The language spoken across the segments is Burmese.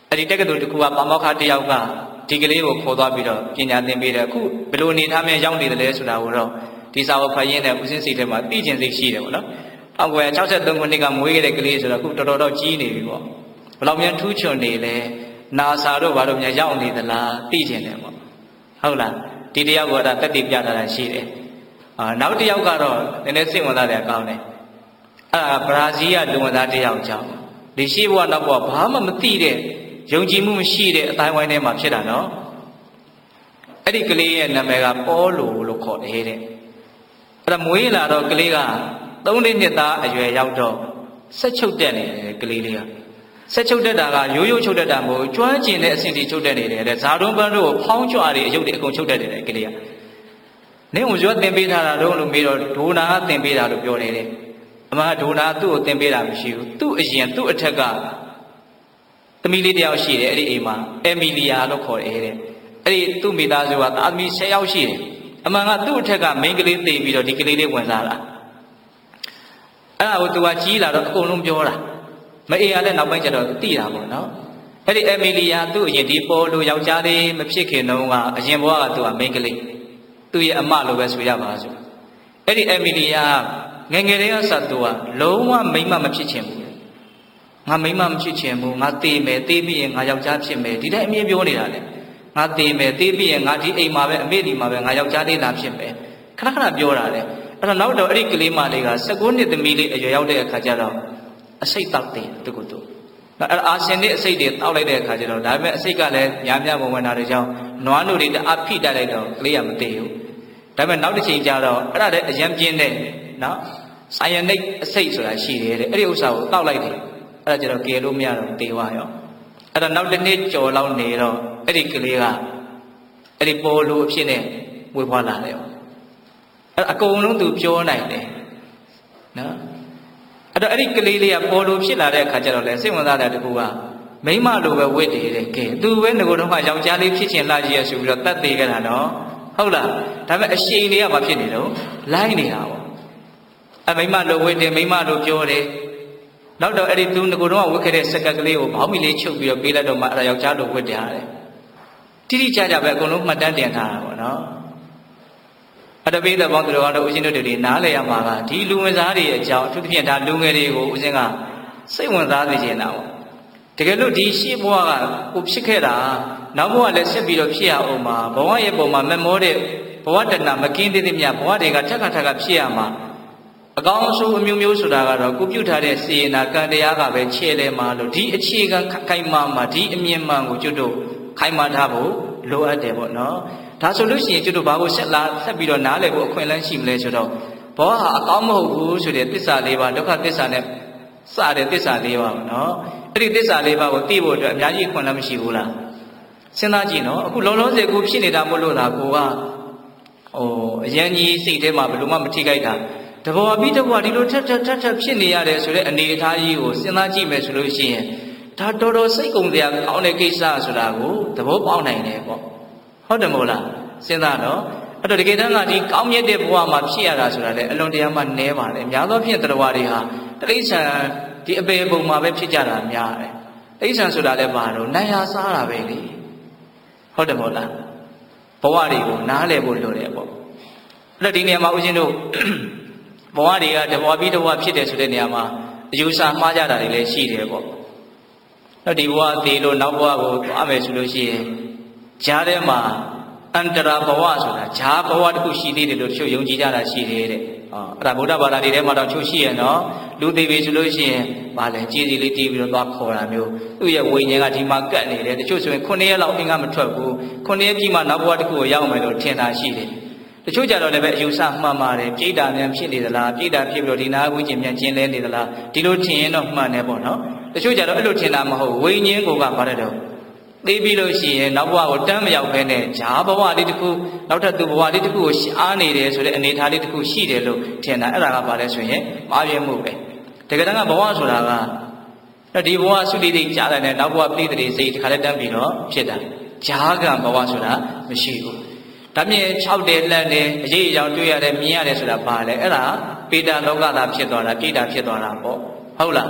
အဲ့ဒီတက္ကသိုလ်တစ်ခုကပါမောက္ခတစ်ယောက်ကဒီကလေးကိုခေါ်သွားပြီးတော့ပညာသင်ပေးတယ်အခုဘယ်လိုအနေထားမျိုးရောက်နေတယ်လဲဆိုတာကိုတော့ဒီစာအုပ်ဖတ်ရင်းနဲ့ဦးစင်းစိတ်ထဲမှာသိကျင်စိတ်ရှိတယ်ပေါ့နော်1963ခုနှစ်ကမွေးခဲ့တဲ့ကလေးဆိုတော့အခုတော်တော်ကြီးနေပြီပေါ့ဘယ်လောက်များထူးချွန်နေလဲနာစာတို့ဘာလို့များရောက်နေသလားသိကျင်တယ်ပေါ့ဟုတ်လားဒီတယောက်ကဒါတက်တည်ပြတာရှိတယ်နောက်တစ်ယောက်ကတော့နည်းနည်းစိတ်ဝင်စားတယ်ကောင်းတယ်အဲ့ဒါဘရာဇီးကလူဝင်သားတစ်ယောက်ကြောင့်ဒီရှိဘဝနောက်ဘဝဘာမှမသိတဲ့ယုံကြည်မှုမရှိတဲ့အတိုင်းဝိုင်းထဲမှာဖြစ်တာနော်အဲ့ဒီကလေးရဲ့နာမည်ကပေါလိုလို့ခေါ်တယ်တဲ့အဲ့ဒါမွေးလာတော့ကလေးက3 နှစ်သားအရွယ်ရောက်တော့ဆက်ချုပ်တက်နေတယ်ကလေးလေးကဆက်ချုပ်တက်တာကရိုးရိုးချုပ်တက်တာမဟုတ်ကျွမ်းကျင်တဲ့အဆင့်ထိချုပ်တက်နေတယ်တဲ့ဇာတုံးပန်းတို့ကိုဖောင်းကြွတွေအယုတ်တွေအကုန်ချုပ်တက်နေတယ်ကလေးကနင်းကိုရွတ်သင်ပေးထားတာတော့လို့မေးတော့ဒိုနာကသင်ပေးတာလို့ပြောနေတယ်အမှန်ဒိုနာသူ့ကိုသင်ပေးတာမရှိဘူးသူ့အရင်သူ့အထက်ကသမီးလေးတယောက်ရှိတယ်အဲ့ဒီအိမ်မှာအမီလီယာလို့ခေါ်တယ်တဲ့အဲ့ဒီသူ့မိသားစုကသားသမီး10 ယောက်ရှိတယ်အမှန်ကသူ့အထက်ကမိန်းကလေးသိပြီးတော့ဒီကလေးလေးဝင်လာတာအဲ့ဒါကိုသူကကြီးလာတော့အကုန်လုံးပြောတာမအေးရတဲ့နောက်ပိုင်းကျတော့သိတာပေါ့နော်အဲ့ဒီအမီလီယာသူ့အရင်ဒီပေါ်လိုယောက်ျားလေးမဖြစ်ခင်တုန်းကအရင်ဘဝကသူကမိန်းကလေးသူ့ရဲ့အမလိုပဲဆိုရပါဆိုအဲ့ဒီအမီလီယာငယ်ငယ်လေးကစသူကလုံးဝမိန်းမမဖြစ်ချင်ဘူးငါမိန်းမမဖြစ်ချင်ဘူးငါတေးမယ်တေးပြီးရင်ငါယောက်ျားဖြစ်မယ်ဒီတိုင်းအမြင်ပြောနေတာလေငါတေးမယ်တေးပြီးရင်ငါဒီအိမ်မှာပဲအမေဒီမှာပဲငါယောက်ျားလေးလာဖြစ်မယ်ခဏခဏပြောတာလေအဲ့တော့နောက်တော့အဲ့ဒီကလေးမလေးက19 နှစ်သမီးလေးအရွယ်ရောက်တဲ့အခါကျတော့အစိတ်တောက်တယ်တကူတူအဲ့အာရှင်နဲ့အစိတ်တွေတောက်လိုက်တဲ့အခါကျတော့ဒါပေမဲ့အစိတ်ကလည်းများများဝင်တာတွေကြောင့်နွားနို့တွေတအားဖိတက်လိုက်တော့ကလေးကမသိဘူးဒါပေမဲ့နောက်တစ်ချိန်ကျတော့အဲ့ဒါလည်းအရင်ပြင်းတဲ့နော်ဆိုင်ယနိတ်အစိတ်ဆိုတာရှိတယ်တဲ့အဲ့ဒီဥစ္စာကိုတောက်လိုက်တယ်အဲ့ဒါကျတော့ကယ်လို့မရတော့တေဝါရောအဲ့တော့နောက်တစ်နေ့ကြော်လောက်နေတော့အဲ့ဒီကလေးကအဲ့ဒီပေါ်လိုအဖြစ်နဲ့ဝေဖွာလာတယ်အဲ့အကုန်လုံးသူပြောနိုင်တယ်နော်အဲ့တော့အဲ့ဒီကလေးလေးကပေါ်လိုဖြစ်လာတဲ့အခါကျတော့လေစိတ်ဝင်စားတဲ့တကူကမိမလိုပဲဝိတ္တယ်တဲ့ကဲသူပဲငကိုတော့မှယောက်ျားလေးဖြစ်ချင်လာကြီးရဆိုပြီးတော့တတ်သေးကြတာနော်ဟုတ်လားဒါပေမဲ့အရှိန်လေးကဘာဖြစ်နေတော့လိုင်းနေတာပေါ့အမိမလိုဝိတ္တယ်မိမလိုပြောတယ်နောက်တော့အဲ့ဒီသူငကိုတော့ဝတ်ခဲ့တဲ့စက်ကကလေးကိုဘောင်းမီလေးချုပ်ပြီးတော့ပေးလိုက်တော့မှအဲ့ဒါယောက်ျားလိုဝိတ္တယ်ဟာတဲ့တိတိကျကျပဲအကုန်လုံးမှတ်တမ်းတင်ထားတာပေါ့နော်အတပိသဘောင်းသူတော်ကောင်းတို့ဦးဇင်းတို့တွေနားလည်ရမှာကဒီလူဝင်စားတွေအကြောင်းအထူးသဖြင့်ဒါလူငယ်တွေကိုဦးဇင်းကစိတ်ဝင်စားစေချင်တာပေါ့တကယ်လို့ဒီရှေ့ဘဝကကိုဖြစ်ခဲ့တာနောက်ဘဝလည်းဆက်ပြီးတော့ဖြစ်ရအောင်မှာဘဝရဲ့ပုံမှာမမောတဲ့ဘဝတဏမကင်းသေးသေးမြဘဝတွေကထက်ခါထက်ကဖြစ်ရမှာအကောင်းဆုံးအမျိုးမျိုးဆိုတာကတော့ကိုပြုထားတဲ့စေရနာကံတရားကပဲခြေလဲမှာလို့ဒီအခြေခံခိုင်မာမှာဒီအမြင်မှန်ကိုကျွတ်တို့ခိုင်မာထားဖို့လိုအပ်တယ်ပေါ့နော်ဒါဆိုလို့ရှိရင်ကျွတ်တို့ဘာကိုဆက်ပြီးတော့နားလည်ဖို့အခွင့်အလမ်းရှိမလဲဆိုတော့ဘောဟာအကောင်းမဟုတ်ဘူးဆိုတဲ့သစ္စာ 4 ပါးဒုက္ခသစ္စာနဲ့စတဲ့သစ္စာ 4 ပါးပေါ့နော်အဲ့ဒီသစ္စာ 4 ပါးကိုသိဖို့အတွက်အများကြီးအခွင့်အလမ်းမရှိဘူးလားစဉ်းစားကြည့်နော်အခုလုံးလုံးစေကိုဖြစ်နေတာမဟုတ်လို့လားကိုကအရန်ကြီးစိတ်ထဲမှာဘယ်လိုမှမထိခိုက်တာတဘောပြီးတဘောဒီလိုထက်ဖြစ်နေရတယ်ဆိုတဲ့အနေအထားကြီးကိုစဉ်းစားကြည့်မယ်ဆိုလို့ရှိရင်ဒါတော်တော်စိတ်ကုန်စရာကောင်းတဲ့ကိစ္စဆိုတာကိုသဘောပေါက်နိုင်တယ်ပေါ့ဟုတ်တယ်မို့လားစဉ်းစားတော့အဲ့တော့တကယ်တမ်းကဒီကောင်းမြတ်တဲ့ဘဝမှာဖြစ်ရတာဆိုတာလေအလွန်တရာမှနည်းပါတယ်အများသောဖြင့်တရားတွေဟာတိရစ္ဆာန်ဒီအပေပုံမှာပဲဖြစ်ကြတာများတယ်တိရစ္ဆာန်ဆိုတာလည်းဘာလို့နိုင်ရစားတာပဲလေဟုတ်တယ်မို့လားဘဝတွေကိုနားလည်ဖို့လိုတယ်ပေါ့အဲ့တော့ဒီနေရာမှာဦးဇင်းတို့ဘဝတွေကတဘဝပြီးတဘဝဖြစ်တယ်ဆိုတဲ့နေရာမှာအယူဆမှားကြတာတွေလည်းရှိတယ်ပေါ့အဲ့ဒီဘဝသေးလို့နောက်ဘဝကိုသွားမယ်ဆိုလို့ရှိရင်ဂျားထဲမှာအန္တရာဘဝဆိုတာဂျားဘဝတစ်ခုရှိသေးတယ်လို့တချို့ယုံကြည်ကြတာရှိတယ်တဲ့အဲ့ဒါဗုဒ္ဓဘာသာတွေထဲမှာတော့ချို့ရှိရနော်လူသေးပြီဆိုလို့ရှိရင်ဗာလဲကြေးစီလေးတီးပြီးတော့သွားခေါ်တာမျိုးသူ့ရဲ့ဝိညာဉ်ကဒီမှာကပ်နေတယ်တချို့ဆိုရင်9 ရက်လောက်အင်္ဂါမထွက်ဘူး9 ရက်ပြီးမှနောက်ဘဝတစ်ခုကိုရောက်မယ်လို့ထင်တာရှိတယ်တချို့ကြတော့လည်းပဲအယူဆမှန်ပါတယ်ပြိတ္တာမြန်ဖြစ်နေသလားပြိတ္တာဖြစ်ပြီးတော့ဒီနာဝိညာဉ်မြန်ကျင်းလဲနေသလားဒီလိုထင်ရင်တော့မှန်တယ်ပေါ့နော်တချို့ကြတော့အဲ့လိုထင်တာမဟုတ်ဝိညာဉ်ကိုကဘာလဲတော့သိပြီးလို့ရှိရင်နောက်ဘဝကိုတန်းမရောက်ဘဲနဲ့ဂျားဘဝလေးတစ်ခုနောက်ထပ်သူဘဝလေးတစ်ခုကိုရှားနေတယ်ဆိုတဲ့အနေအထားလေးတစ်ခုရှိတယ်လို့ထင်တာအဲ့ဒါကဘာလဲဆိုရင်မှားယွင်းမှုပဲတကယ်တမ်းကဘဝဆိုတာကဒီဘဝသုတိတိကြားတယ်နဲ့နောက်ဘဝပြိတ္တိစိတ်တစ်ခါလဲတန်းပြီးတော့ဖြစ်တာဂျားကံဘဝဆိုတာမရှိဘူးဒါမြင်6တယ်လှမ်းတယ်အရေးအကြောင်းတွေ့ရတယ်မြင်ရတယ်ဆိုတာဘာလဲအဲ့ဒါပေတာလောကသာဖြစ်သွားတာပြိတ္တာဖြစ်သွားတာပေါ့ဟုတ်လားတ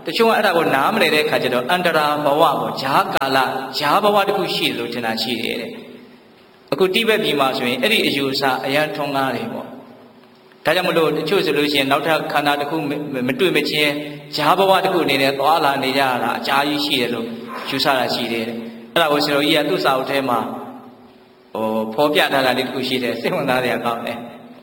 တချို့ကအဲ့ဒါကိုနားမလည်တဲ့အခါကျတော့အန္တရာဘဝကိုဂျားကာလဂျားဘဝတစ်ခုရှိတယ်လို့ထင်တာရှိတယ်တဲ့အခုတိဘက်ပြည်မှာဆိုရင်အဲ့ဒီအယူအဆအရန်ထွန်းကားတယ်ပေါ့ဒါကြောင့်မလို့တချို့ဆိုလို့ရှိရင်နောက်ထပ်ခန္ဓာတစ်ခုမတွေ့မချင်းဂျားဘဝတစ်ခုအနေနဲ့သွားလာနေကြတာအကြာကြီးရှိတယ်လို့ယူဆတာရှိတယ်အဲ့ဒါကိုဆရာတော်ကြီးကသူ့စာအုပ်ထဲမှာဖော်ပြထားတာလေးတစ်ခုရှိတယ်စိတ်ဝင်စားစရာကောင်းတယ်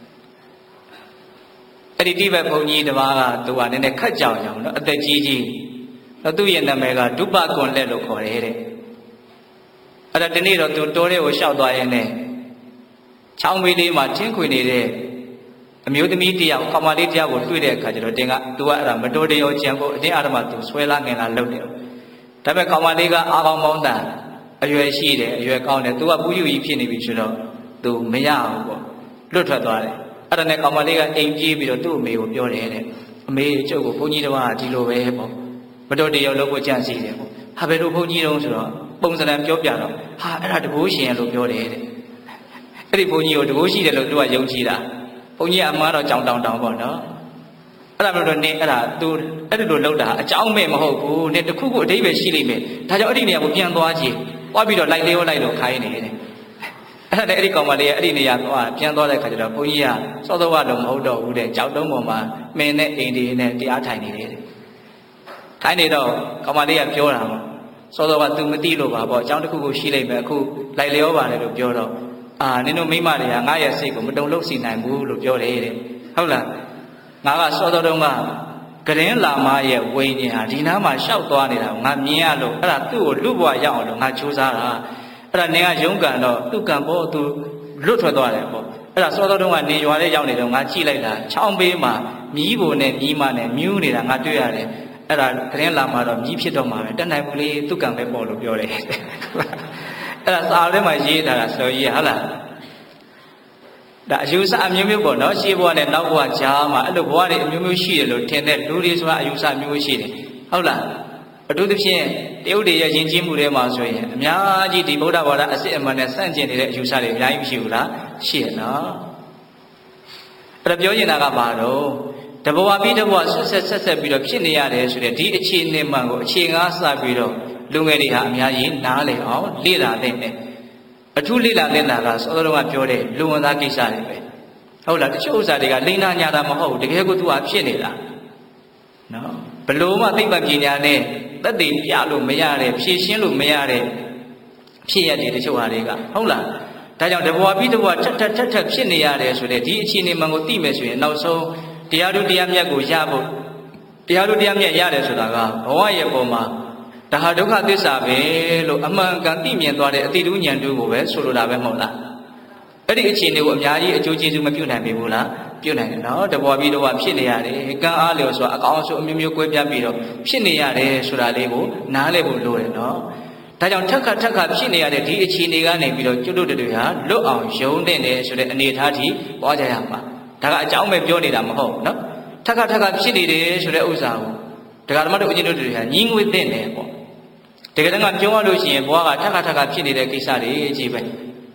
အဲ့ဒီတိဘက်ဘုန်းကြီးတစ်ပါးကသူကနည်းနည်းခက်ကြောင်နော်အသက်ကြီးကြီးသူ့ရဲ့နာမည်ကဒုပကွန်လက်လို့ခေါ်တယ်တဲ့အဲ့ဒါဒီနေ့တော့သူတိုးတဲ့ကိုလျှောက်သွားရင်လည်းချောင်းမေးလေးမှာထင်းခွေနေတဲ့အမျိုးသမီးတယောက်ကောင်မလေးတယောက်ကိုတွေ့တဲ့အခါကျတော့တင်ကသူကအဲ့ဒါမတော်တရောကြံဖို့အတင်းအာဓမ္မသူဆွဲလာငင်လာလုပ်တယ်ဒါပေမဲ့ကောင်မလေးကအာကောင်းမောင်းတာအရွယ်ရှိတယ်အရွယ်ကောင်းတယ်သူကပူးယူကြီးဖြစ်နေပြီဆိုတော့သူမရဘူးပေါ့လွတ်ထွက်သွားတယ်အဲ့ဒါနဲ့ကောင်မလေးကအိမ်ပြေးပြီးတော့သူ့အမေကိုပြောတယ်တဲ့အမေကျုပ်ကိုဘုန်းကြီးတော်ကဒီလိုပဲပေါ့မတော်တရောလုပ်ဖို့ကြံစီတယ်ပေါ့ဟာဘယ်လိုဘုန်းကြီးတုံးဆိုတော့ပုံစံပြောပြတော့ဟာအဲ့ဒါတကိုးရှင်လို့ပြောတယ်တဲ့အဲ့ဒီဘုန်းကြီးကိုတကိုးရှိတယ်လို့သူကယုံကြည်တာဘုန်းကြီးကအမှားတော့ကြောင်တောင်ပေါ့နော်အဲ့ဒါမျိုးတော့နင်းအဲ့ဒါသူအဲ့ဒီလိုလုပ်တာအကြောင်းမဲ့မဟုတ်ဘူးနင်းတခုခုအတိတ်ပဲရှိလိမ့်မယ်ဒါကြောင့်အဲ့ဒီနေရာကိုပြန်သွားကြည့်သွားပြီးတော့လိုက်လေးလိုက်တော့ခိုင်းနေတယ်အဲ့ဒါနဲ့အဲ့ဒီကောင်မလေးကအဲ့ဒီနေရာသွားပြန်သွားတဲ့ခါကျတော့ဘုန်းကြီးကစောစောကလုံးမဟုတ်တော့ဘူးတဲ့ကြောက်တုံးပေါ်မှာမင်းနဲ့အိမ်ဒီနဲ့တရားထိုင်နေတယ်ထိုင်နေတော့ကောင်မလေးကပြောတာပေါ့စောစောက तू မသိလို့ပါပေါ့အကြောင်းတစ်ခုခုရှိလိမ့်မယ်အခုလိုက်လျောပါတယ်လို့ပြောတော့နင်တို့မိမတွေကငါရဲ့စိတ်ကိုမတုံလို့စီနိုင်ဘူးလို့ပြောတယ်တဲ့ဟုတ်လားငါကစောစောတုန်းကဂရင်လာမရဲ့ဝိညာဉ်ဟာဒီနားမှာရှောက်သွားနေတာကိုငါမြင်ရလို့အဲ့ဒါသူ့ကိုလူ့ဘဝရောက်အောင်လို့ငါကြိုးစားတာအဲ့ဒါနင်ကရုန်းကန်တော့သူ့ကံပေါ်သူလွတ်ထွက်သွားတယ်ပေါ့အဲ့ဒါစောစောတုန်းကနေရွာလေးရောက်နေတော့ငါကြည့်လိုက်တာချောင်းပေးမှာမြီးပုံနဲ့မြီးမနဲ့မြူးနေတာငါတွေ့ရတယ်အဲ့ဒါဂရင်လာမတော့မြီးဖြစ်တော့မှာပဲတက်နိုင်ဘူးလေသူ့ကံပဲပေါ့လို့ပြောတယ်အဲ့ဒါစာထဲမှာရေးထားတာဆိုကြီးဟုတ်လားဒါအယူဆအမျိုးမျိုးပေါ့နော်ရှေးဘဝနဲ့နောက်ဘဝကြားမှာအဲ့လိုဘဝတွေအမျိုးမျိုးရှိတယ်လို့ထင်တဲ့လူတွေဆိုတာအယူဆမျိုးမျိုးရှိတယ်ဟုတ်လားအထူးသဖြင့်တရုတ်တွေရဲ့ယဉ်ကျေးမှုတွေမှာဆိုရင်အများကြီးဒီဗုဒ္ဓဘာသာအစစ်အမှန်နဲ့ဆန့်ကျင်နေတဲ့အယူဆတွေအများကြီးမရှိဘူးလားရှိရနော်အဲ့ဒါပြောနေတာကဘာတော့တဘဝပြီးတဘဝဆက်ပြီးတော့ဖြစ်နေရတယ်ဆိုတဲ့ဒီအခြေအနေမှန်ကိုအခြေငါးစပြီးတော့လူငယ်တွေဟာအများကြီးနားလည်အောင်လေ့လာသင့်တယ်အထူးလေ့လာသင့်တာကစောစောကပြောတဲ့လူဝင်သားကိစ္စတွေပဲဟုတ်လားတချို့ဥစ္စာတွေကလိမ္မာညာတာမဟုတ်ဘူးတကယ်ကိုသူကဖြစ်နေတာနော်ဘလို့မှသိပ္ပံပညာနဲ့သက်သေပြလို့မရတဲ့ဖြည့်ရှင်းလို့မရတဲ့ဖြစ်ရတဲ့တချို့ဟာတွေကဟုတ်လားဒါကြောင့်တဘဝပြီးတဘဝထက်ဖြစ်နေရတယ်ဆိုတဲ့ဒီအခြေအနေမှန်ကိုသိမယ်ဆိုရင်နောက်ဆုံးတရားတို့တရားမြတ်ကိုရဖို့တရားတို့တရားမြတ်ရတယ်ဆိုတာကဘဝရဲ့ပုံမှာဒါဟာဒုက္ခသစ္စာပဲလို့အမှန်ကန်သိမြင်သွားတဲ့အတိတုဉာဏ်တို့ကိုပဲဆိုလိုတာပဲမဟုတ်လားအဲ့ဒီအခြေအနေကိုအများကြီးအကျိုးကျေးဇူးမပြုနိုင်ဘူးလားပြုနိုင်တယ်နော်တဘဝပြီးတဘဝဖြစ်နေရတယ်ကံအားလျော်ဆိုတာအကောင်းဆုံးအမျိုးမျိုးကွဲပြားပြီးတော့ဖြစ်နေရတယ်ဆိုတာလေးကိုနားလည်ဖို့လိုတယ်နော်ဒါကြောင့်ထက်ခါဖြစ်နေရတဲ့ဒီအခြေအနေကနေပြီးတော့ကျွတ်တို့တွေဟာလွတ်အောင်ယုံတဲ့တယ်ဆိုတဲ့အနေအထားထိပွားကြရမှာဒါကအကြောင်းပဲပြောနေတာမဟုတ်ဘူးနော်ထက်ခါဖြစ်နေတယ်ဆိုတဲ့ဥစ္စာကိုဒကာဓမ္မတို့အကျဉ်းတို့တွေကညီငွေတဲ့တယ်ပေါ့တကယ်တမ်းကပြောရလို့ရှိရင်ဘဝကထက်ခါဖြစ်နေတဲ့ကိစ္စတွေကြီးပဲ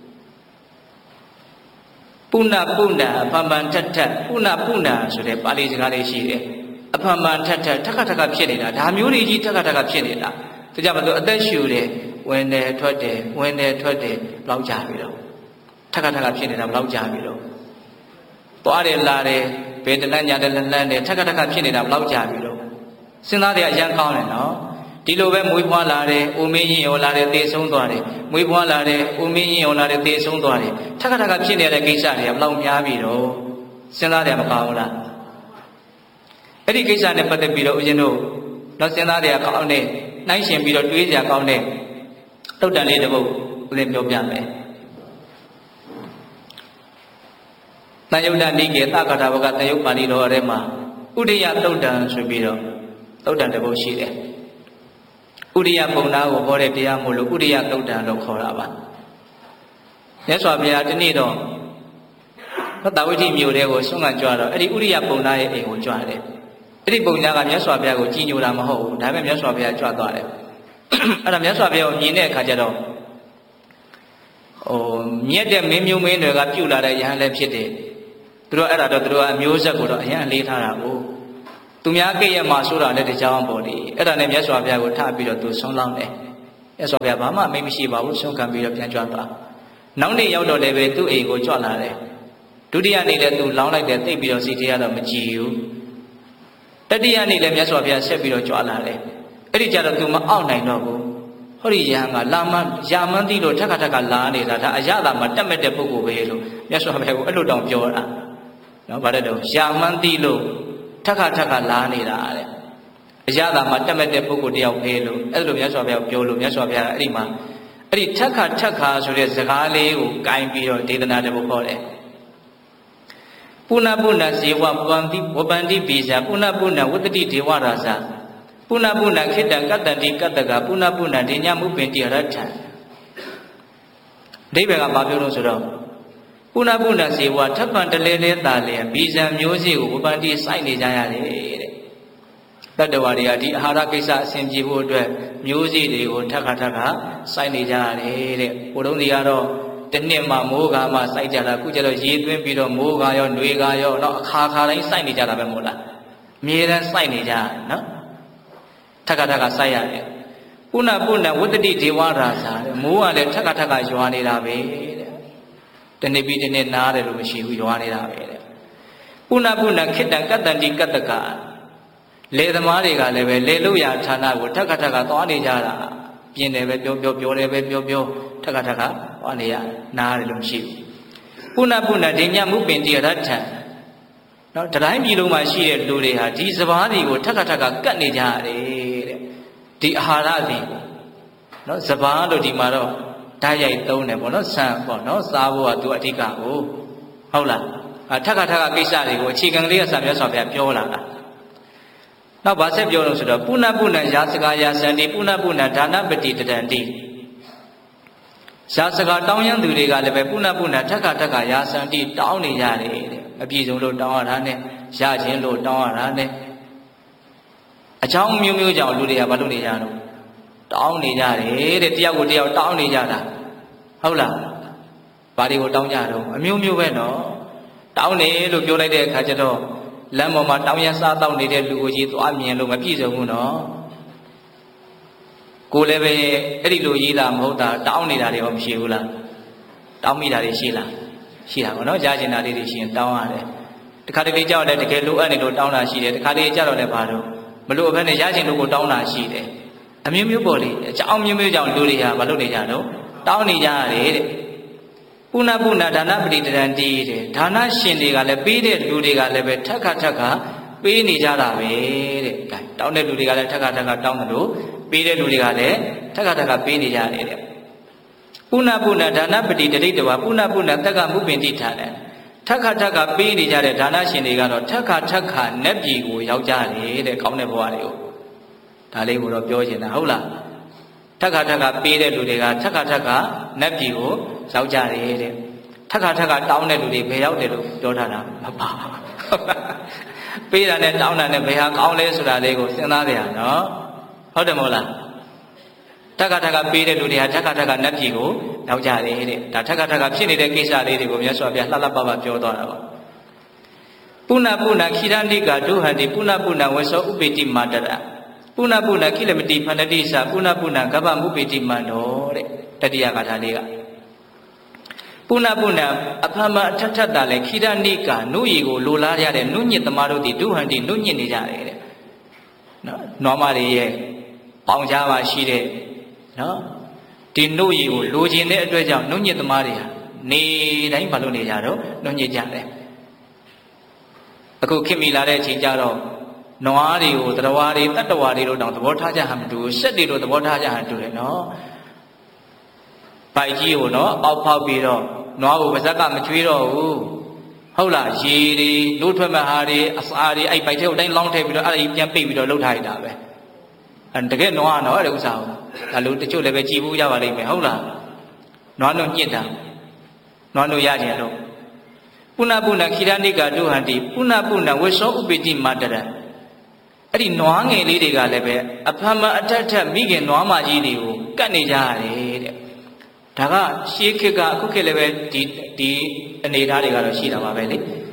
ပုဏ္ဏအဖန်ဖန်ထက်ပုဏ္ဏဆိုတဲ့ပါဠိစကားလေးရှိတယ်အဖန်ဖန်ထက်ထက်ခါဖြစ်နေတာဒါမျိုးတွေကြီးထက်ခါဖြစ်နေတာဒါကြောင့်မလို့အသက်ရှူတယ်ဝင်တယ်ထွက်တယ်ဘလောက်ကြာပြီတော့ထက်ခါဖြစ်နေတာဘလောက်ကြာပြီတော့သွားတယ်လာတယ်ဘယ်တလန့်ညာတယ်လန့်တယ်ထက်ခါဖြစ်နေတာဘလောက်ကြာပြီတော့စဉ်းစားတဲ့အရန်ကောင်းတယ်နော်ဒီလိုပဲမွေးဖွားလာတယ်အိုမင်းရင်ရောလာတယ်သေဆုံးသွားတယ်မွေးဖွားလာတယ်အိုမင်းရင်ရောလာတယ်သေဆုံးသွားတယ်ထက်ခါဖြစ်နေတဲ့ကိစ္စတွေကဘလောက်များပြီတော့စဉ်းစားတယ်မကောင်းဘူးလားအဲ့ဒီကိစ္စနဲ့ပတ်သက်ပြီးတော့ဦးဇင်းတို့တော့စဉ်းစားတယ်ကောင်းတယ်နှိုင်းရှင်ပြီးတော့တွေးကြကောင်းတဲ့တုတ်တန်လေးတစ်ပုဒ်ဦးဇင်းပြောပြမယ်တန်ယုတ်တနိကေသက္ကထာဘကတန်ယုတ်ပါဠိတော်ထဲမှာဥဒိယတုတ်တန်ဆိုပြီးတော့တုတ်တန်တစ်ပုဒ်ရှိတယ်ဥရိယပုံနာကိုဟောတဲ့တရားမို့လို့ဥရိယတုတ်တန်လို့ခေါ်တာပါမြတ်စွာဘုရားဒီနေ့တော့တာဝိဋ္ဌိမြို့တဲကိုဆွမ်းခံကြွတော့အဲ့ဒီဥရိယပုံနာရဲ့အိမ်ကိုကြွတယ်အဲ့ဒီပုံနာကမြတ်စွာဘုရားကိုကြီးညိုတာမဟုတ်ဘူးဒါပေမဲ့မြတ်စွာဘုရားကြွသွားတယ်အဲ့ဒါမြတ်စွာဘုရားကိုမြင်တဲ့အခါကျတော့မြတ်တဲ့မင်းမျိုးမင်းတွေကပြုတ်လာတဲ့ယဟန်လည်းဖြစ်တယ်သူတို့အဲ့ဒါတော့သူတို့ကအမျိုးဆက်ကိုတော့အရင်အလေးထားတာကိုသူများကိရဲ့မှာဆိုတာလည်းတကြောင်ပေါ့လေအဲ့ဒါနဲ့မြတ်စွာဘုရားကိုထားပြီးတော့သူဆုံးလောင်းတယ်မြတ်စွာဘုရားဘာမှအမိန့်မရှိပါဘူးဆုံးခံပြီးတော့ပြန်ကြွသွားနောက်နေ့ရောက်တော့လည်းပဲသူ့အိမ်ကိုကြွလာတယ်ဒုတိယနေ့လည်းသူလောင်းလိုက်တယ်သိပြီးတော့စိတ်ထဲကတော့မကြည်ဘူးတတိယနေ့လည်းမြတ်စွာဘုရားဆက်ပြီးတော့ကြွလာတယ်အဲ့ဒီကြတော့သူမအောက်နိုင်တော့ဘူးဟောဒီရဟန်းကလာမရာမန်းတိလို့ထက်ခါထက်ကလာနေတာဒါအရသာမှာတက်မဲ့တဲ့ပုဂ္ဂိုလ်ပဲလို့မြတ်စွာဘုရားကိုအဲ့လိုတောင်ပြောတာနော်ဗါတဲ့တော့ရာမန်းတိလို့ထက်ခါထက်ကလာနေတာတဲ့အရသာမှာတက်မဲ့တဲ့ပုဂ္ဂိုလ်တယောက်ပဲလို့အဲ့လိုမြတ်စွာဘုရားပြောလို့မြတ်စွာဘုရားအဲ့ဒီမှာအဲ့ဒီထက်ခါထက်ခါဆိုတဲ့စကားလေးကိုကင်ပြီးတော့ဒေသနာတပုခေါ်တယ်ပုဏ္ဏပုဏ္ဏဇေဝပန္တိဝပန္တိပိဇာပုဏ္ဏပုဏ္ဏဝတ္တိဒေဝရာဇာပုဏ္ဏပုဏ္ဏခိတ္တကတ္တန္တိကတ္တကပုဏ္ဏပုဏ္ဏဒေညမုပင်တိရထံအဓိပ္ပာယ်ကဘာပြောလို့ဆိုတော့ပုဏ္ဏပုဏ္ဏဇေဝထပ်ပံတလဲလဲတာလဲပိဇာမျိုးစေ့ကိုဝပန္တိစိုက်နေကြရတယ်တဲ့တတ္တဝါတွေကဒီအာဟာရကိစ္စအစဉ်ပြေဖို့အတွက်မျိုးစေ့တွေကိုထပ်ခါထပ်ခါစိုက်နေကြရတယ်တဲ့ဘုရုံးတွေကတော့တနှစ်မှမိုးကာမှစိုက်ကြတာအခုကျတော့ရေသွင်းပြီးတော့မိုးကာရောຫນွေကာရောတော့အခါတိုင်းစိုက်နေကြတာပဲမဟုတ်လားအမြဲတမ်းစိုက်နေကြနော်ထက်ခါထက်ခါစိုက်ရတယ်ပုဏ္ဏပုဏ္ဏဝတ္တိဒေဝရာဇာတဲ့မိုးကလည်းထက်ခါထက်ခါရွာနေတာပဲတဲ့တနေ့ပြီးတနေ့နားတယ်လို့မရှိဘူးရွာနေတာပဲတဲ့ပုဏ္ဏပုဏ္ဏခိတ္တကတ္တန္တိကတ္တကလေသမားတွေကလည်းပဲလေလို့ရဌာနကိုထက်ခါထက်ခါသွားနေကြတာပြင်းတယ်ပဲပြောတယ်ပဲပြောထက်ခါထက်ခါသွားနေရနားတယ်လို့မရှိဘူးပုဏ္ဏပုဏ္ဏဒေညမုပင်တိရထံနော်တတိုင်းပြည်လုံးမှာရှိတဲ့လူတွေဟာဒီစဘာတွေကိုထက်ခါထက်ခါကတ်နေကြရတယ်တဲ့ဒီအာဟာရတွေနော်စဘာလို့ဒီမှာတော့ဓာတ်ရိုက်သုံးတယ်ပေါ့နော်ဆန်ပေါ့နော်စားဖို့ကသူအဓိကကိုဟုတ်လားထက်ခါထက်ခါကိစ္စတွေကိုအခြေခံကလေးကစမြတ်စွာဘုရားပြောလာတာနောက်ဗာဆက်ပြောလို့ဆိုတော့ပုဏ္ဏပုဏ္ဏယာစကာယာစန္တိပုဏ္ဏပုဏ္ဏဒါနပတိတတန္တိယာစကာတောင်းရန်သူတွေကလည်းပဲပုဏ္ဏပုဏ္ဏထက်ခါထက်ခါယာစန္တိတောင်းနေကြတယ်တဲ့အပြည့်စုံလို့တောင်းရတာနဲ့ရခြင်းလို့တောင်းရတာနဲ့အကြောင်းမျိုးမျိုးကြောင့်လူတွေကဘာလို့နေကြတော့တောင်းနေကြတယ်တဲ့တယောက်ကိုတယောက်တောင်းနေကြတာဟုတ်လားဘာတွေကိုတောင်းကြတော့အမျိုးမျိုးပဲနော်တောင်းနေလို့ပြောလိုက်တဲ့အခါကျတော့လမ်းပေါ်မှာတောင်းရစားတောက်နေတဲ့လူကိုကြီးသွားမြင်လို့မပြည့်စုံဘူးနော်ကိုလည်းပဲအဲ့ဒီလိုရေးတာမဟုတ်တာတောင်းနေတာတွေရောမရှိဘူးလားတောင်းမိတာတွေရှိလားရှိတာပေါ့နော်ကြားကျင်တာလေးတွေရှိရင်တောင်းရတယ်တခါတလေကြောက်တယ်တကယ်လိုအပ်နေလို့တောင်းတာရှိတယ်တခါတလေကြောက်တော့လည်းဘာလို့မလို့အဖက်နဲ့ရကျင်လို့ကိုတောင်းတာရှိတယ်အမျိုးမျိုးပေါ့လေအကြောင်းမျိုးမျိုးကြောင့်လူတွေကမလုပ်နေကြတော့တောင်းနေကြရတယ်တဲ့ပုဏ္ဏပုဏ္ဏဒါနပတိတရံတိတဲ့ဒါနရှင်တွေကလည်းပေးတဲ့လူတွေကလည်းပဲထက်ခါထက်ခါပေးနေကြတာပဲတဲ့တောင်းတဲ့လူတွေကလည်းထက်ခါထက်ခါတောင်းတယ်လို့ပေးတဲ့လူတွေကလည်းထက်ခါထက်ခါပေးနေကြတယ်တဲ့ပုဏ္ဏပုဏ္ဏဒါနပတိတရိတဝပုဏ္ဏပုဏ္ဏတက္ကမုပင်တိထာတယ်ထက်ခါထက်ခါပေးနေကြတဲ့ဒါနရှင်တွေကတော့ထက်ခါထက်ခါနတ်ပြည်ကိုရောက်ကြတယ်တဲ့ကောင်းတဲ့ဘဝတွေကိုဒါလေးကိုတော့ပြောချင်တာဟုတ်လားထက်ခါထက်ခါပေးတဲ့လူတွေကထက်ခါထက်ခါနတ်ပြည်ကိုရောက်ကြတယ်တဲ့ထက်ခါထက်ခါတောင်းတဲ့လူတွေဘယ်ရောက်တယ်လို့ပြောထားတာမပါပေးတာနဲ့တောင်းတာနဲ့ဘယ်ဟာကောင်းလဲဆိုတာလေးကိုစဉ်းစားကြရနော်ဟုတ်တယ်မဟုတ်လားထက်ခါထက်ခါပေးတဲ့လူတွေကထက်ခါထက်ခါနတ်ပြည်ကိုရောက်ကြတယ်တဲ့ဒါထက်ခါထက်ခါဖြစ်နေတဲ့ကိစ္စလေးတွေကိုမြတ်စွာဘုရားလှလှပပပြောသွားတာပါပုဏ္ဏပုဏ္ဏခိရဏိကာဒုဟန္တိပုဏ္ဏပုဏ္ဏဝေသောဥပိတိမာတရပုဏ္ဏပုဏ္ဏခိလမတိဖန္တတိသပုဏ္ဏပုဏ္ဏကဗ္ဗမုပိတိမန္တောတဲ့တတိယဂါထာလေးကပုဏ္ဏပုဏ္ဏအဖမအထထတာလဲခိရဏိကာနုရီကိုလိုလားရတဲ့နုညစ်သမားတို့ဒီဒုဟန္တိနုညစ်နေကြတယ်တဲ့နော်နွားမတွေရဲ့ပေါင်ကြားပါရှိတဲ့နော်ဒီနုရီကိုလိုချင်တဲ့အတွက်ကြောင့်နုညစ်သမားတွေဟာနေတိုင်းမလုပ်နေကြတော့နုညစ်ကြတယ်အခုခင်မီလာတဲ့အချိန်ကျတော့နွားတွေကိုတရဝါတွေတတ္တဝါတွေတို့တောင်သဘောထားကြဟမှမတူစက်တွေတို့သဘောထားကြဟန်တူတယ်နော်ပိုက်ကြီးကိုနော်အောက်ဖောက်ပြီးတော့နွားကိုပါဇက်ကမကျွေးတော့ဘူးဟုတ်လားရေတွေလို့ထွက်မဲ့ဟာတွေအစာတွေအဲ့ပိုက်ထဲကိုတိုင်းလောင်းထည့်ပြီးတော့အဲ့ဒါကြီးပြန်ပိတ်ပြီးတော့လှုပ်ထားရတာပဲတကယ်နွားနော်အဲ့ဒါဥစ္စာကိုဒါလို့တချို့လည်းပဲကြည်ဘူးရပါလိမ့်မယ်ဟုတ်လားနွားတို့ညစ်တာနွားတို့ရကြတော့ပုဏ္ဏပုဏ္ဏခိရဏိကာဒုဟန္တိပုဏ္ဏပုဏ္ဏဝေသောဥပိတိမာတရအဲ့ဒီနွားငယ်လေးတွေကလည်းပဲအဖမအထက်ထက်မိခင်နွားမကြီးတွေကိုကတ်နေကြရတယ်တဲ့ဒါကရှေးခေတ်ကအခုခေတ်လည်းပဲဒီအနေအထားတွေကတော့ရှိတာပါပဲလေ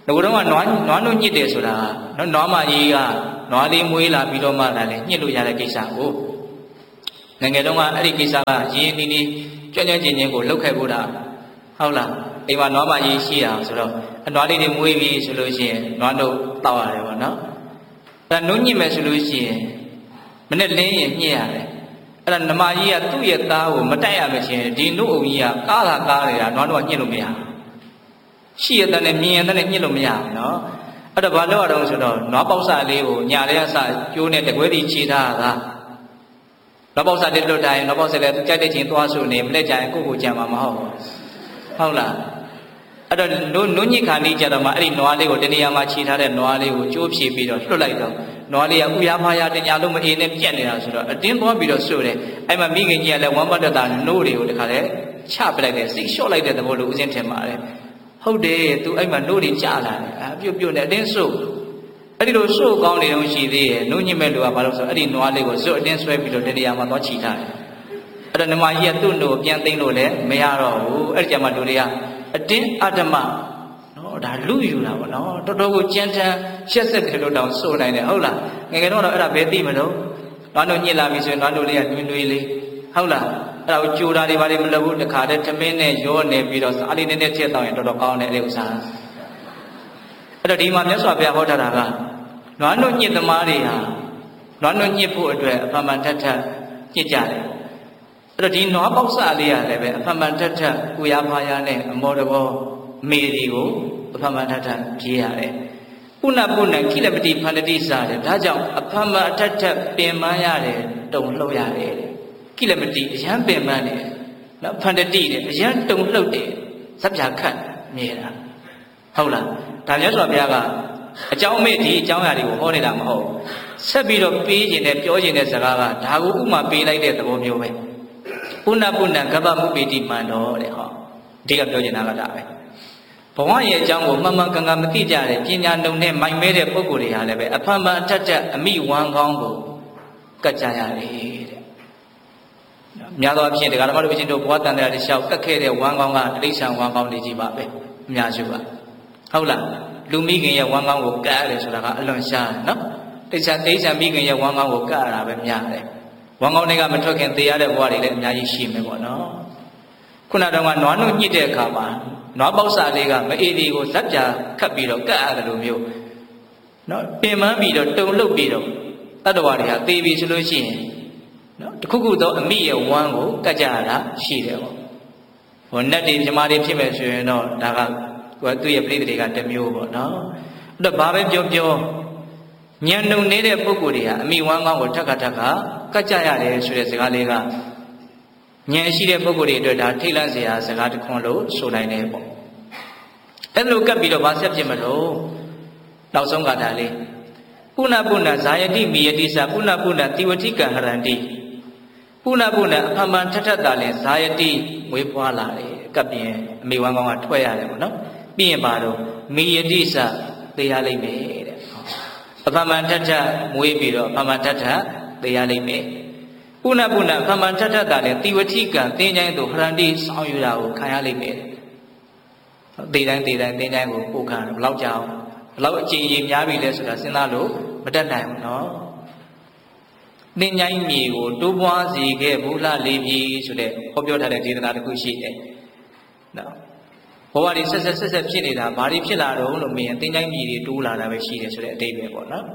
ငါတို့ကနွားတို့ညစ်တယ်ဆိုတာနော်နွားမကြီးကနွားလေးမွေးလာပြီးတော့မှလည်းညှစ်လို့ရတဲ့ကိစ္စကိုငယ်ငယ်တုန်းကအဲ့ဒီကိစ္စကရင်းနှီးကြွကြွကျင်ချင်းကိုလှုပ်ခဲ့ဖို့တာဟုတ်လားအိမ်မှာနွားမကြီးရှိတာဆိုတော့နွားလေးတွေမွေးပြီဆိုလို့ရှိရင်နွားတို့တောက်ရတယ်ပေါ့နော်အဲ့နုညစ်မယ်ဆိုလို့ရှိရင်မနဲ့လင်းရင်ညှစ်ရတယ်အဲ့ဒါနမကြီးကသူ့ရဲ့သားကိုမတိုက်ရမချင်းဒီနုအုံကြီးကကားနေတာနွားတို့ကညှစ်လို့မရရှိရတဲ့နဲ့မြင်ရတဲ့နဲ့ညှစ်လို့မရဘူးနော်အဲ့တော့ဘာလို့ရအောင်ဆိုတော့နွားပေါက်စလေးကိုညာလေးအစကျိုးနဲ့တကွဲတီခြေထားတာနွားပေါက်စလေးလွတ်တိုင်းနွားပေါက်စလေးသူကြိုက်တဲ့ချင်းသွားဆိုနေမလက်ကြရင်ကိုကြံမှာမဟုတ်ဘူးဟုတ်လားအဲ့တော့နုညစ်ခါနေကြတော့မှအဲ့ဒီနွားလေးကိုတနေရာမှာခြေထားတဲ့နွားလေးကိုကျိုးဖြေပြီးတော့လွတ်လိုက်တော့နွားလေးကဥရဖားရတညာလုံးမအေးနဲ့ပြက်နေတာဆိုတော့အတင်းသွားပြီးတော့ဆိုတယ်အဲ့မှာမိခင်ကြီးကလည်းဝမ်းပတ်တတာနိုးတွေကိုတခါလဲချပလိုက်တယ်စိတ်လျှော့လိုက်တဲ့သဘောလို့ဦးစင်းထင်ပါတယ်ဟုတ်တယ်သူအဲ့မှာနိုးတွေကြလာတယ်ပြုတ်နဲ့အတင်းဆိုအဲ့ဒီလိုဆိုကောင်းနေတော့ရှိသေးရဲ့နိုးညစ်မဲ့လူကဘာလို့ဆိုအဲ့ဒီနွားလေးကိုဇွတ်အတင်းဆွဲပြီးတော့တနေရာမှာသွားချီထားတယ်အဲ့တော့နမကြီးကသူ့နို့ပြန်သိမ်းလို့လည်းမရတော့ဘူးအဲ့ဒီကျမှလူတွေကအတင်းအဓမ္မနော်ဒါလူယူတာပေါ့နော်တော်တော်ကိုကြမ်းတမ်းရှက်ဆက်တယ်လို့တောင်ဆိုနိုင်တယ်ဟုတ်လားငယ်ငယ်တော့အဲ့ဒါဘယ်သိမလို့နွားတို့ညစ်လာပြီဆိုရင်နွားတို့လေးကနွေနွေလေးဟုတ်လားအဲ့ဒါကိုကြိုတာတွေဘာတွေမလုပ်ဘူးတခါတည်းထမင်းနဲ့ရောနေပြီးတော့စားလေးနည်းနည်းချက်တောင်းရင်တော်တော်ကောင်းတယ်အဲ့ဒီဥစ္စာအဲ့တော့ဒီမှာမြတ်စွာဘုရားဟောထားတာကနွားတို့ညစ်သမားတွေဟာနွားတို့ညစ်ဖို့အတွက်အဖမှန်ထက်ညစ်ကြတယ်အဲ့တော့ဒီနွားပေါက်စလေးရလည်းပဲအဖမှန်ထက်ဥရဖာရနဲ့အမောတဘောမေဒီကိုအဖမှန်ထက်ဖြေရတယ်ပုဏ္ဏပုဏ္ဏခိလပတိဖန္တတိစတယ်ဒါကြောင့်အဖမှန်အထက်ပင်ပန်းရတယ်တုံလှုပ်ရတယ်ကိလမတိအရန်ပင်ပန်းတယ်နော်ဖန္တတိတယ်အရန်တုံလှုပ်တယ်ဇက်ပြခတ်မြဲတာဟုတ်လားဒါမျိုးဆိုဘုရားကအကြောင်းမေ့ဒီအကြောင်းအရာတွေကိုဟောနေတာမဟုတ်ဆက်ပြီးတော့ပေးခြင်းနဲ့ပြောခြင်းတဲ့စကားကဒါကိုဥမာပေးလိုက်တဲ့သဘောမျိုးပဲပုဏ္ဏပုဏ္ဏကပ္ပမုပိတိမန္တောတဲ့ဟောအဓိကပြောချင်တာကဒါပဲဘဝရဲ့အကြောင်းကိုမှန်မှန်ကန်ကန်မသိကြတဲ့ပညာနှုံနဲ့မိုင်မဲတဲ့ပုဂ္ဂိုလ်တွေဟာလည်းပဲအဖန်ဖန်အထက်အမိဝမ်းကောင်းကိုကတ်ကြရတယ်တဲ့များသောအားဖြင့်တရားဓမ္မတို့ရှင်တို့ဘဝတန်တရားတွေလျှောက်ကတ်ခဲ့တဲ့ဝမ်းကောင်းကတိဋ္ဌံဝမ်းကောင်းနေကြီးပါပဲအများစုကဟုတ်လားလူမိခင်ရဲ့ဝမ်းကောင်းကိုကတ်ရတယ်ဆိုတာကအလွန်ရှားတယ်နော်တိဋ္ဌံမိခင်ရဲ့ဝမ်းကောင်းကိုကတ်ရတာပဲများတယ်ဝမ်းကောင်းတွေကမထွက်ခင်သေရတဲ့ဘဝတွေလည်းအများကြီးရှိမယ်ပေါ့နော်ခုနတုန်းကနွားနှုတ်ညစ်တဲ့အခါမှာနွားပေါက်စာလေးကမအေးဒီကိုဇက်ပြခတ်ပြီးတော့ကတ်ရတယ်လို့မျိုးနော်ပင်ပန်းပြီးတော့တုံလှုပ်ပြီးတော့တတ္တဝါတွေဟာသေပြီဆိုလို့ရှိရင်နော်တခုခုသောအမိရဲ့ဝမ်းကိုကတ်ကြရတာရှိတယ်ပေါ့ဟိုနတ်တွေမြမာတွေဖြစ်မယ်ဆိုရင်တော့ဒါကသူ့ရဲ့ပြိတ္တိတွေကတစ်မျိုးပေါ့နော်အဲ့တော့ဘာပဲပြောဉာဏ်နှုံနေတဲ့ပုဂ္ဂိုလ်တွေဟာအမိဝမ်းကောင်းကိုထက်ကကတ်ကြရတယ်ဆိုတဲ့စကားလေးကဉာဏ်ရှိတဲ့ပုဂ္ဂိုလ်တွေအတွက်ဒါထိတ်လန့်စရာစကားတစ်ခွန်းလို့ဆိုနိုင်တယ်ပေါ့အဲ့လိုကပ်ပြီးတော့ဗာဆက်ဖြစ်မလို့နောက်ဆုံးကဒါလေးပုဏ္ဏပုဏ္ဏဇာယတိမိယတိသပုဏ္ဏပုဏ္ဏတိဝတိကံဟရန္တိပုဏ္ဏပုဏ္ဏအမှန်ထထတာလဲဇာယတိမွေးဖွားလာတယ်ကပ်ပြင်အမိဝမ်းကောင်းကထွက်ရတယ်ပေါ့နော်ပြီးရင်ပါတော့မိယတိသသေရလိမ့်မယ်တဲ့အမှန်ထထမွေးပြီးတော့အမှန်ထထသေရလိမ့်မယ်ပုဏ္ဏပုဏ္ဏအမှန်ထထတာလဲတိဝတိကံသင်္ချိုင်းတို့ဟရန္တိဆောင်ယူတာကိုခံရလိမ့်မယ်သေတိုင်းသင်္ချိုင်းကိုပို့ခံဘယ်လောက်ကြာအောင်ဘယ်လောက်အကျဉ်းကြီးများပြီလဲဆိုတာစဉ်းစားလို့မတတ်နိုင်ဘူးနော်သင်္ချိုင်းမြေကိုတိုးပွားစေခဲ့ဘူးလားလေပြီဆိုတဲ့ဟောပြောထားတဲ့ဒေသနာတစ်ခုရှိတယ်နော်ဘဝတွေဆက်ဖြစ်နေတာဘာတွေဖြစ်လာတော့လို့မင်းသင်္ချိုင်းမြေတွေတိုးလာတာပဲရှိတယ်ဆိုတဲ့အတိတ်ပဲပေါ့နော်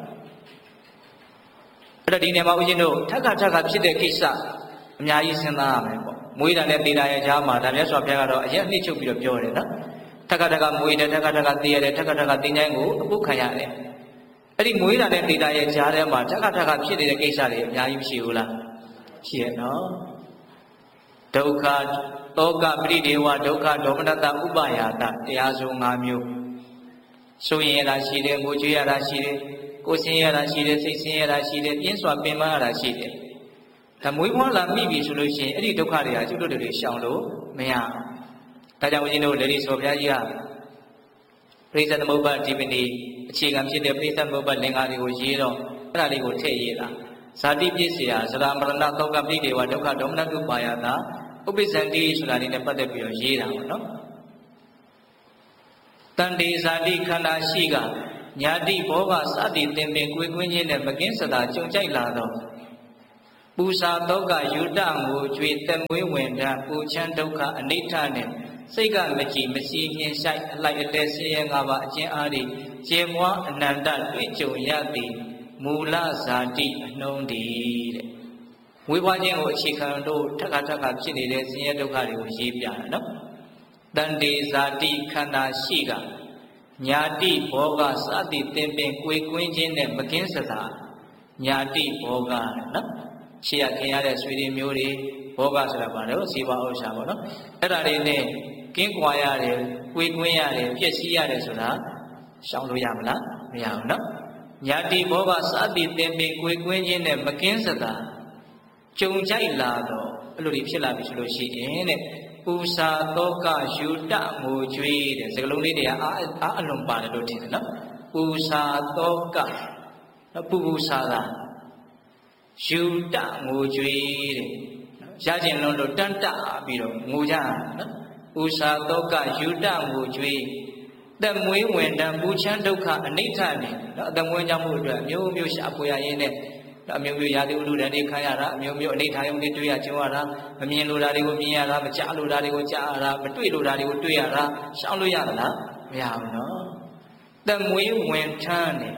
အဲ့တော့ဒီနေရာမှာဦးဇင်းတို့ထပ်ခါဖြစ်တဲ့ကိစ္စအများကြီးစဉ်းစားရမယ်ပေါ့မွေးတာနဲ့သေတာရဲ့ကြားမှာဒါမြတ်စွာဘုရားကတော့အရင်နှိမ့်ချုပ်ပြီးတော့ပြောတယ်နော်ထပ်ခါမွေးတယ်ထပ်ခါသေရတယ်ထပ်ခါသင်္ချိုင်းကိုအပုတ်ခံရတယ်အဲ့ဒီမွေးတာနဲ့သေတာရဲ့ကြားထဲမှာထပ်ခါဖြစ်နေတဲ့ကိစ္စတွေအများကြီးရှိဘူးလားရှိရနော်ဒုက္ခတောကပရိဒေဝဒုက္ခဒေါမနတဥပယာတတရားစုံ၅မျိုးဆိုရင်ရတာရှိတယ်ငိုကြွေးရတာရှိတယ်ကိုယ်ဆင်းရတာရှိတယ်စိတ်ဆင်းရတာရှိတယ်ပြင်းစွာပင်ပန်းရတာရှိတယ်ဒါမွေးဖွားလာမိပြီဆိုလို့ရှိရင်အဲ့ဒီဒုက္ခတွေဟာကျွတ်တို့တွေရှောင်လို့မရဒါကြောင့်ဦးဇင်းတို့လေဒီဆိုဘုရားကြီးကပရိစ္ဆေသမုပ္ပါဒီပနိအခြေခံဖြစ်တဲ့ပရိစ္ဆေသမုပ္ပါလင်္ကာတွေကိုရေးတော့အဲ့ဒါလေးကိုထည့်ရေးတာဇာတိပြည့်စရာသရမရဏသောကပိဒေဝဒုက္ခဒေါမနတုပါယတာဥပိ္ပဇန္တိဆိုတာလေးနဲ့ပတ်သက်ပြီးတော့ရေးတာပေါ့နော်တန်တေဇာတိခန္ဓာရှိကညာတိဘောဂစသည်သင်ပင်ကိုယ်ကွင်းချင်းနဲ့မကင်းစတာကြုံကြိုက်လာတော့ပူစာတောကယူတငိုကြွေတက်မွေးဝင်တပူချမ်းဒုက္ခအနိဋ္ဌနဲ့စိတ်ကမကြည်မစီမြင်ဆိုင်အလိုက်အတဲဆင်းရဲ၅ပါးအကျဉ်းအားဖြင့်ကျေမွားအနန္တတွေ့ကြုံရသည်မူလဇာတိအနှုံးတည်းတဲ့ဝေဘွားခြင်းကိုအခြေခံလို့ထပ်ခါဖြစ်နေတဲ့ဆင်းရဲဒုက္ခတွေကိုရေးပြတာနော်တန်တေဇာတိခန္ဓာရှိကညာတိဘောဂစသည်သင်ပင်ကိုယ်ကွင်းချင်းနဲ့မကင်းစတာညာတိဘောဂနော်ရှေ့ရခင်ရတဲ့ဆွေတွေမျိုးတွေဘောဂဆိုတာဘာလဲဇီဝဥစ္စာပေါ့နော်အဲ့ဒါတွေနဲ့ကင်းကွာရတယ်ကိုယ်ကွင်းရတယ်ပြည့်စည်ရတယ်ဆိုတာရှောင်လို့ရမလားမရဘူးနော်ညာတိဘောဂစသည်သင်ပင်ကိုယ်ကွင်းချင်းနဲ့မကင်းစတာကြုံကြိုက်လာတော့အဲ့လိုတွေဖြစ်လာပြီဆိုလို့ရှိရင်တဲ့ပူစာတောကယူတငိုကြွေးတဲ့စကလုံးလေးတွေကအားအလွန်ပါတယ်လို့ထင်တယ်နော်ပူစာတောကနော်ပူစာကယူတငိုကြွေးတဲ့ရကျင်လုံးလို့တန်တပြီးတော့ငိုကြနော်ပူစာတောကယူတငိုကြွေးသက်မွေးဝင်တံပူချမ်းဒုက္ခအနိဋ္ဌနဲ့နော်အသက်မွေးကြောင့်မှုအတွက်မျိုးမျိုးရှာဖွေရရင်းနဲ့အမျိုးမျိုးရာသီဥတုတည်းတွေခံရတာအမျိုးမျိုးအနိဋ္ဌာယုံတွေတွေ့ရကြုံရတာမမြင်လိုတာတွေကိုမြင်ရတာမကြားလိုတာတွေကိုကြားရတာမတွေ့လိုတာတွေကိုတွေ့ရတာရှောင်လို့ရသလားမရဘူးနော်သက်မွေးဝင်ထမ်းနဲ့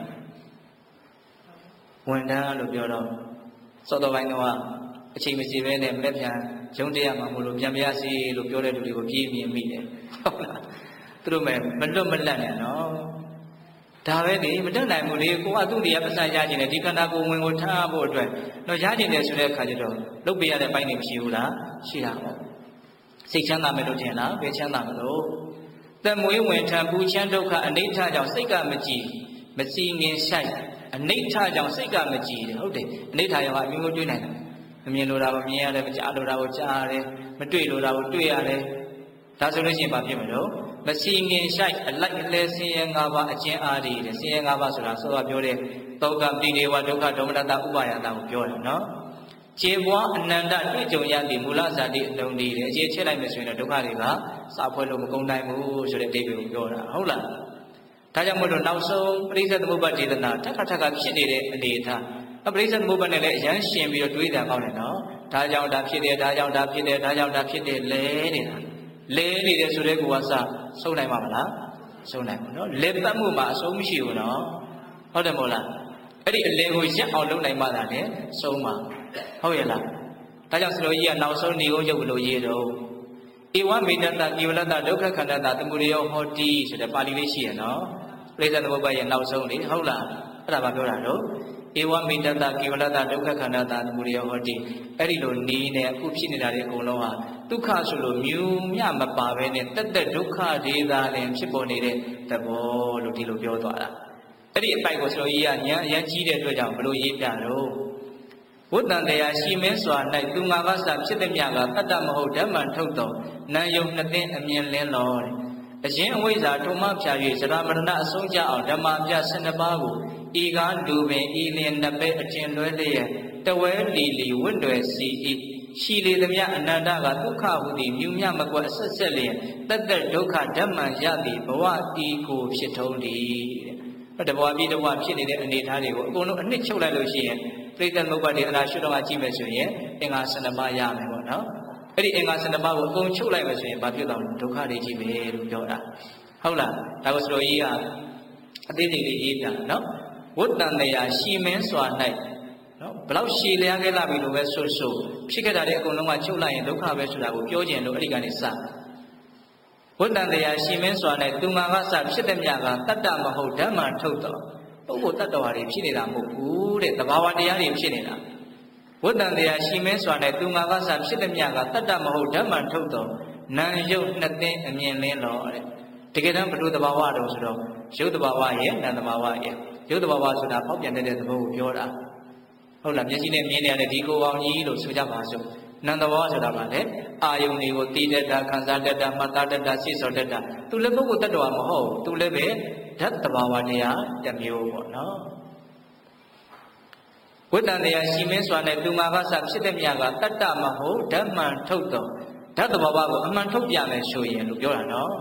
ဝင်ထမ်းလို့ပြောတော့စောတော်ပိုင်းကအချိန်မရှိဘဲနဲ့လက်ပြန်ရုံတရားမှမလို့ပြန်ပြရစီလို့ပြောတဲ့လူတွေကိုပြေးမြင်မိတယ်ဟုတ်လားသူတို့မဲ့မလွတ်မလပ်နဲ့နော်ဒါပဲလေမတက်နိုင်ဘူးလေကိုကသူ့တရားပစံရခြင်းနဲ့ဒီခန္ဓာကိုယ်ဝင်ကိုထားဖို့အတွက်တော့ရခြင်းတယ်ဆိုတဲ့အခါကျတော့လုပ်ပေးရတဲ့ပိုင်းတွေမရှိဘူးလားရှိတာပေါ့စိတ်ချမ်းသာမယ်လို့ထင်လားဘယ်ချမ်းသာမလို့သက်မွေးဝင်ထံပူချမ်းဒုက္ခအနိဋ္ဌကြောင့်စိတ်ကမကြည်မစီငင်ဆိုင်အနိဋ္ဌကြောင့်စိတ်ကမကြည်တယ်ဟုတ်တယ်အနိဋ္ဌရောအမျိုးမျိုးတွေ့နိုင်တယ်မမြင်လိုတာကိုမြင်ရတယ်မကြားလိုတာကိုကြားရတယ်မတွေ့လိုတာကိုတွေ့ရတယ်ဒါဆိုလို့ရှိရင်ဘာဖြစ်မလို့မစီငင်ဆိုင်အလိုက်အလဲဆင်းရဲ၅ပါးအကျဉ်းအားတွေဆင်းရဲ၅ပါးဆိုတာစောစောပြောတဲ့တောကပိဋေဝဒုက္ခဒေါမနတဥပါယတာကိုပြောတယ်နော်ခြေပွားအနန္တတွေ့ကြုံရသည့်မူလဇာတိအလုံးလေးတယ်အခြေချက်လိုက်မယ်ဆိုရင်တော့ဒုက္ခတွေကစာဖွဲ့လို့မကုန်နိုင်ဘူးဆိုတဲ့အဓိပ္ပာယ်ကိုပြောတာဟုတ်လားဒါကြောင့်မို့လို့နောက်ဆုံးပရိစ္ဆေသမုပ္ပါဒေသနာထပ်ခါဖြစ်နေတဲ့အနေအထားပရိစ္ဆေသမုပ္ပါနဲ့လည်းအရန်ရှင်ပြီးတော့တွေးတာကောင်းတယ်နော်ဒါကြောင့်ဒါဖြစ်တယ်ဒါကြောင့်ဒါဖြစ်တယ်ဒါကြောင့်ဒါဖြစ်တယ်လဲနေတာလဲနေတယ်ဆိုတဲ့ကူကစဆုံးနိုင်မှာမလားဆုံးနိုင်မှာနော်လဲပတ်မှုမှာအဆုံးမရှိဘူးနော်ဟုတ်တယ်မို့လားအဲ့ဒီအလဲကိုရက်အောင်လုပ်နိုင်မှသာလေဆုံးမှာဟုတ်ရဲ့လားဒါကြောင့်စလိုကြီးကနောက်ဆုံးနေဦးရုပ်ဘလို့ရေးတော့ဧဝမေတ္တကိဝလတ္တဒုက္ခခန္ဓတသမုဒယောဟောတိဆိုတဲ့ပါဠိလေးရှိရနော်ပရိစ္ဆေသမုပ္ပါရဲ့နောက်ဆုံးလေဟုတ်လားအဲ့ဒါဘာပြောတာတော့ဧဝမေတ္တကိဝလတ္တဒုက္ခခန္ဓတသမုဒယောဟောတိအဲ့ဒီလိုနေနဲ့အခုဖြစ်နေတာတွေအကုန်လုံးဟာဒုက္ခဆိုလို့မြူမြမပါပဲနဲ့တက်ဒုက္ခဒေသာလည်းဖြစ်ပေါ်နေတဲ့သဘောလို့ဒီလိုပြောသွားတာအဲ့ဒီအပိုက်ကိုစလိုကြီးကညာအရန်ကြီးတဲ့အတွက်ကြောင့်ဘလို့ရေးပြတော့ဝတ္တန်တရားရှိမင်းစွာ၌သူငါကစဖြစ်သည်မြကတတ္တမဟုတ်ဓမ္မထုတ်တော်နံယုံနှစ်သိန်းအမြင်လင်းတော်အရင်အဝိဇ္ဇာထုံမဖြာ၍ဇရာမရဏအဆုံးကြအောင်ဓမ္မပြ12ပါးကိုဤကားလူပင်ဤလင်နှစ်ပဲအကျဉ်လွဲလျက်တဝဲလီလီဝတ်တွယ်စီဤရှိလေသမျှအနန္တကဒုက္ခဟုသည်မြူမြမကွက်ဆက်ဆက်လျင်တက်ဒုက္ခဓမ္မရသည်ဘဝဤကိုဖြစ်ထုံးသည်တဲ့တဘဝပြီးတဘဝဖြစ်နေတဲ့အနေအထားတွေကိုအကုန်လုံးအနှစ်ချုပ်လိုက်လို့ရှိရင်ပရိသတ်မုပ္ပါဒေသနာရှုတော်ကကြည့်မယ်ဆိုရင်အင်္ဂါ12ပါးရမယ်ပေါ့နော်အဲ့ဒီအင်္ဂါ12ပါးကိုအကုန်ချုပ်လိုက်မယ်ဆိုရင်ဘာဖြစ်သွားလဲဒုက္ခတွေကြီးပဲလို့ပြောတာဟုတ်လားဒါကိုစတော်ကြီးကအသေးသေးလေးရေးပြနော်ဝတ္တန်တရားရှိမင်းစွာ၌နော်ဘလောက်ရှည်လျားခဲ့လာပြီလို့ပဲဆိုဖြစ်ခဲ့တာတဲ့အကုန်လုံးကချုပ်လိုက်ရင်ဒုက္ခပဲဆိုတာကိုပြောကျင်လို့အဲ့ဒီကနေစဝတ္တန်တရားရှိမင်းစွာ၌သူငါကစဖြစ်တဲ့မြကတတ္တမဟုတ်ဓမ္မထုတ်တော်ပုဂ္ဂိုလ်တတ္တဝါတွေဖြစ်နေတာမဟုတ်ဘူးတဲ့သဘာဝတရားတွေဖြစ်နေတာဝတ္တန်တရားရှိမင်းစွာ၌သူငါကစဖြစ်တဲ့မြကတတ္တမဟုတ်ဓမ္မထုတ်တော်နံယုတ်နှစ်သိန်းအမြင်လင်းတော်တဲ့တကယ်တမ်းဘုဒ္ဓသဘာဝတော်ဆိုတော့ရုပ်သဘာဝရဲ့နံသဘာဝရဲ့ရုပ်သဘာဝဆိုတာပေါက်ပြန်တဲ့သဘောကိုပြောတာဟုတ်လားမျက်စိနဲ့မြင်နေရတဲ့ဒီကိုယ်ပေါင်းကြီးလို့ဆိုကြပါစို့နံသဘာဝဆိုတာကလည်းအာယုန်တွေကိုသိတတ်တာခံစားတတ်တာမှတ်သားတတ်တာသိစောတတ်တာသူလည်းပုဂ္ဂိုလ်တ attva မဟုတ်သူလည်းပဲဓာတ်သဘာဝတရားတစ်မျိုးပေါ့နော်ဝတ္တန်တရားရှိမင်းစွာနဲ့သူငါကစဖြစ်တဲ့မြတ်ကတတ္တမဟုတ်ဓမ္မထုတ်တော်ဓာတ်သဘာဝကိုအမှန်ထုတ်ပြမယ်ဆိုရင်လို့ပြောတာနော်တ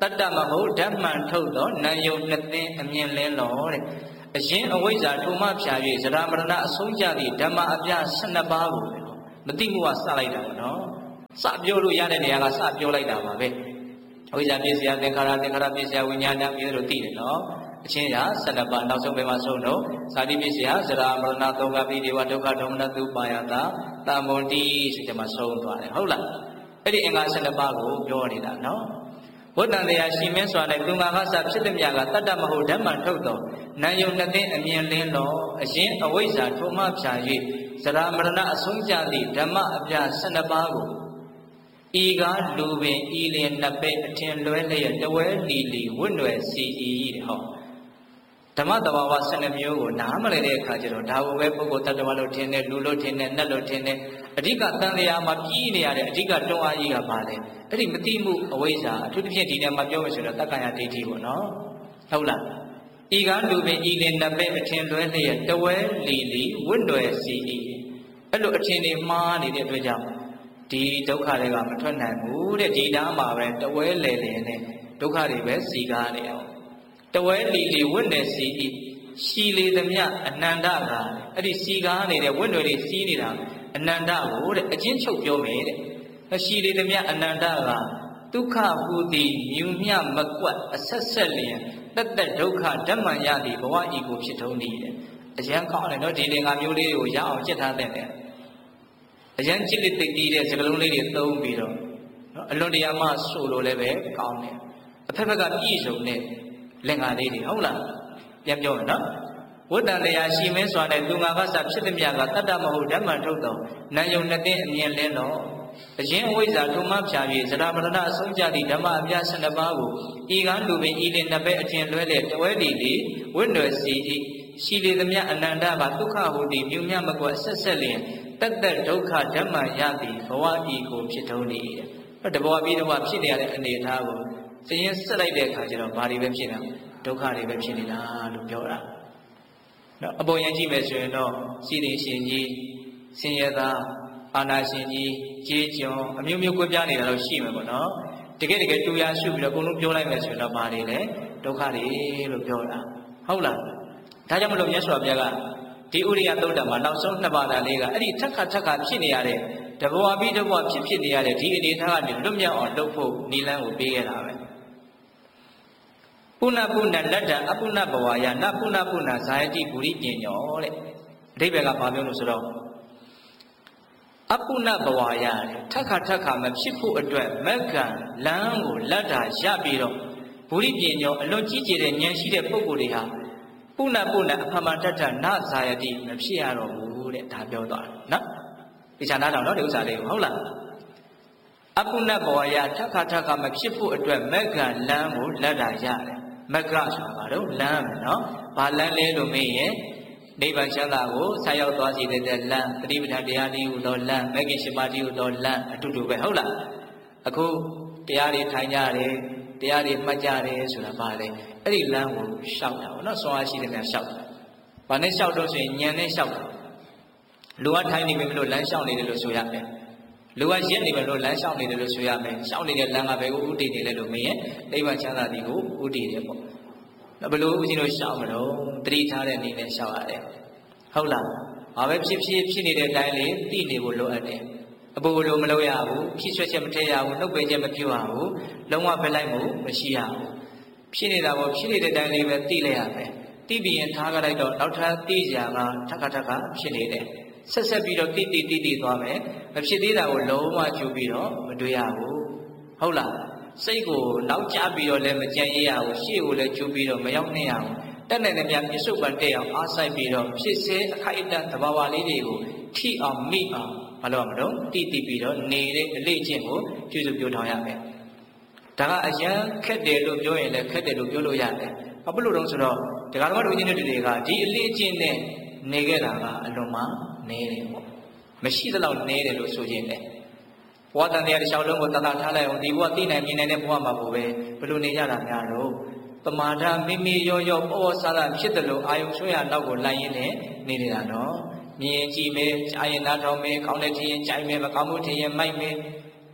တ္တမဟုတ်ဓမ္မံထုတ်သောနံယုံနှစ်သိန်းအမြင်လင်းလောတဲ့အရင်အဝိဇ္ဇာထိုမှဖြာ၍ဇရာမရဏအဆုံးကြသည့်ဓမ္မအပြ12ပါးကိုမသိမှုကစလိုက်တာပေါ့နော်စပြောလို့ရတဲ့နေရာကစပြောလိုက်တာပါပဲအဝိဇ္ဇာပြည့်စရာသင်္ခါရပြည့်စရာဝိညာဏပြည့်လို့သိတယ်နော်အချင်းရာ12ပါးနောက်ဆုံးပဲမှာဆုံးတော့ဇာတိပြည့်စရာဇရာမရဏသုံးကပိဒေဝဒုက္ခဒေါမနတုပါယတာတမ္မွန်တိဆိုကြမှာဆုံးသွားတယ်ဟုတ်လားအဲ့ဒီအင်္ဂါ12ပါးကိုပြောနေတာနော်ဝတ္တန်တရားရှင်မင်းစွာနဲ့သူငါကစဖြစ်သည်မြတ်ကတတ္တမဟုတ်ဓမ္မထုတ်သောနံယုံနှစ်သိန်းအမြင်လင်းလောအရင်အဝိဇ္ဇာထိုမှဖြာ၍ဇရာမရဏအဆုံးကြသည့်ဓမ္မအပြ12ပါးကိုဤကားလူပင်ဤလင်နှစ်ပဲ့အထင်လွဲလျက်တဝဲလီလီဝွင့်ွယ်စီဤဟောဓမ္မတဘာဝ12မျိုးကိုနားမလည်တဲ့အခါကျတော့ဒါကိုပဲပုဂ္ဂိုလ်တ attva လို့ထင်တယ်လူလို့ထင်တယ်နတ်လို့ထင်တယ်အဓိကတန်တရားမှာပြီးနေရတဲ့အဓိကတွန်းအားကြီးကပါလေအဲ့ဒီမတိမှုအဝိဇ္ဇာအထူးသဖြင့်ဒီထဲမှာပြောမယ်ဆိုတော့တက္ကရာဒိဋ္ဌိပေါ့နော်ဟုတ်လားဤကားလူပင်ဤလင်နှစ်ပဲ့အထင်လွဲလျက်တဝဲလီလီဝွင့်ွယ်စီဤအဲ့လိုအထင်တွေမှားနေတဲ့အတွက်ကြောင့်ဒီဒုက္ခတွေကမထွက်နိုင်ဘူးတဲ့ဒီသားမှာပဲတဝဲလေလေနဲ့ဒုက္ခတွေပဲစီကားနေအောင်တဝဲလီလီဝင့်နယ်စီဤရှီလေသမျှအနန္တကအဲ့ဒီစီကားနေတဲ့ဝင့်တွေစီးနေတာအနန္တကိုတဲ့အချင်းချုပ်ပြောမယ်တဲ့ရှီလေသမျှအနန္တကဒုက္ခဟူသည်မြူမြမကွက်အဆက်ဆက်လျင်တက်တက်ဒုက္ခဓမ္မံရသည်ဘဝဤကိုဖြစ်ထုံးနေတဲ့အရန်ကောင်းတယ်နော်ဒီလင်္ကာမျိုးလေးတွေကိုရအောင်ကြက်ထားတဲ့အရန်จิตလိတိတ်တီးတဲ့စကလုံးလေးတွေသုံးပြီးတော့နော်အလွန်တရာမှဆိုလို့လည်းပဲကောင်းတယ်အဖက်ဖက်ကပြည့်စုံတဲ့လင်္ကာလေးတွေဟုတ်လားပြန်ပြောမယ်နော်ဝတ္တန်တရားရှိမင်းစွာနဲ့သူငါကစဖြစ်သည်မြတ်ကတတ္တမဟုတ်ဓမ္မံထုတ်သောနံယုံနှစ်သိန်းအမြင်လင်းတော့အရင်အဝိဇ္ဇာထုံမှဖြာ၍ဇရာမရဏအဆုံးကြသည့်ဓမ္မအပြ12ပါးကိုဤကားလူပင်ဤလင်နှစ်ပဲ့အထင်လွဲလျက်တဝဲလီလီဝင့်ွယ်စီဤရှိလေသမျှအနန္တကဒုက္ခဟူသည်မြူမြမကွက်ဆက်ဆက်လျင်တက်တက်ဒုက္ခဓမ္မံရသည်ဘဝဤကိုဖြစ်ထုံးနေတယ်တဘောပြီးတော့ဖြစ်နေရတဲ့အနေအထားကိုစရင်ဆက်လိုက်တဲ့အခါကျတော့ဘာတွေပဲဖြစ်နေတာဒုက္ခတွေပဲဖြစ်နေတာလို့ပြောတာနော်အပေါ်ယံကြည့်မယ်ဆိုရင်တော့စီရင်ရှင်ကြီးဆင်းရဲသားအာနာရှင်ကြီးကြေးကျွန်အမျိုးမျိုးကွဲပြားနေတာတော့ရှိမှာပေါ့နော်တကယ်တူရရှုပြီးတော့အကုန်လုံးပြောလိုက်မယ်ဆိုရင်တော့ဘာတွေလဲဒုက္ခတွေလို့ပြောတာဟုတ်လားဒါကြောင့်မလို့မြတ်စွာဘုရားကဒီဥရိယသုတ်တံမှာနောက်ဆုံး2ပါးတာလေးကအဲ့ဒီထက်ခါဖြစ်နေရတဲ့တဘောပြီးတဘောဖြစ်နေရတဲ့ဒီအနေထားကနေလွတ်မြောက်အောင်လုပ်ဖို့နိလန်းကိုပေးခဲ့တာပဲပုဏ္ဏပုဏ္ဏလတ္တအပုဏ္ဏဘဝယနပုဏ္ဏပုဏ္ဏဇာယတိဂုရိပညောတဲ့အဓိပ္ပာယ်ကဘာပြောလို့ဆိုတော့အပုဏ္ဏဘဝယထက်ခါမဖြစ်ဖို့အတွက်မက္ကံလမ်းကိုလတ္တာရပြီးတော့ဂုရိပညောအလွန်ကြီးကျယ်တဲ့ဉာဏ်ရှိတဲ့ပုဂ္ဂိုလ်တွေဟာပုဏ္ဏအဖမတ္တနဇာယတိမဖြစ်ရတော့ဘူးတဲ့ဒါပြောသွားတယ်နော်ဒီခြားနားတော့နော်ဒီဥစ္စာလေးကိုဟုတ်လားအပုဏ္ဏဘဝယထက်ခါမဖြစ်ဖို့အတွက်မက္ကံလမ်းကိုလတ္တာရတယ်မက္ကဆိုတာဘာလို့လမ်းမယ်နော်ဘာလမ်းလဲလို့မေးရင်နိဗ္ဗာန်ချမ်းသာကိုဆက်ရောက်သွားစေတဲ့လမ်းပฏิပဒတရားတည်းဟူသောလမ်းမဂ္ဂင်၈ပါးတည်းဟူသောလမ်းအတူတူပဲဟုတ်လားအခုတရားတွေထိုင်ကြတယ်တရားတွေမှတ်ကြတယ်ဆိုတာဘာလဲအဲ့ဒီလမ်းကိုရှောက်တာပေါ့နော်ဆွမ်းအားရှိတဲ့များရှောက်တာဘာနဲ့ရှောက်တော့ဆိုရင်ဉာဏ်နဲ့ရှောက်တာလူကထိုင်နေပြီမလို့လမ်းရှောက်နေတယ်လို့ဆိုရမယ်လူကရက်နေပြီလို့လမ်းရှောက်နေတယ်လို့ဆိုရမယ်ရှောက်နေတဲ့လမ်းကဘယ်ကိုဥတည်နေလဲလို့မေးရင်နိဗ္ဗာန်ချမ်းသာသည်ကိုဥတည်တယ်ပေါ့ဘယ်လိုဦးဇင်းတို့ရှောက်မလို့တတိထားတဲ့အနေနဲ့ရှောက်ရတယ်ဟုတ်လားဘာပဲဖြစ်နေတဲ့အတိုင်းလေးသိနေဖို့လိုအပ်တယ်အပူလိုမလုပ်ရဘူးဖြစ်ဆွဲချက်မထည့်ရဘူးနှုတ်ပယ်ချက်မပြုတ်ရဘူးလုံးဝဖက်လိုက်မှုမရှိရဘူးဖြစ်နေတာပေါ့ဖြစ်နေတဲ့အတိုင်းလေးပဲသိလိုက်ရမယ်သိပြီးရင်ထားကြလိုက်တော့နောက်ထပ်သိကြကထပ်ခါဖြစ်နေတယ်ဆက်ပြီးတော့တိသွားမယ်မဖြစ်သေးတာကိုလုံးဝကျူပြီးတော့မတွေ့ရဘူးဟုတ်လားစိတ်ကိုနောက်ကျပြီးတော့လည်းမကြံရရဘူးရှေ့ကိုလည်းကျူပြီးတော့မရောက်နေရဘူးတက်နိုင်တဲ့များပြစ္ဆုတ်ပံတက်အောင်အားစိုက်ပြီးတော့ဖြစ်စေအခိုက်အတန့်သဘာဝလေးတွေကိုထိအောင်မိအောင်မလုပ်ရမလို့တိပြီးတော့နေတဲ့အလေးအကျင့်ကိုပြုစုပြောထောင်ရမယ်ဒါကအရန်ခက်တယ်လို့ပြောရင်လည်းခက်တယ်လို့ပြောလို့ရတယ်ဘာဖြစ်လို့လဲဆိုတော့ဒကာတော်တို့ချင်းတွေကဒီအလေးအကျင့်နဲ့နေခဲ့တာကအလွန်မှနေတယ်ပေါ့မရှိသလောက်နေတယ်လို့ဆိုခြင်းလေဘဝတန်တရားတစ်လျှောက်လုံးကိုတတ်ထားလိုက်အောင်ဒီဘဝသိနိုင်မြင်နိုင်တဲ့ဘဝမှာကိုပဲဘယ်လိုနေကြတာများတော့ပမာဒမိရောပေါ်ဆာသာဖြစ်တယ်လို့အာယုံဆွေးရနောက်ကိုလိုက်ရင်းနဲ့နေနေတာနော်မြင်ကြည့်မယ်ကြားရင်နားထောင်မယ်ကောင်းတဲ့ထင်ရင်ကြိုက်မယ်မကောင်းမှုထင်ရင်မိုက်မယ်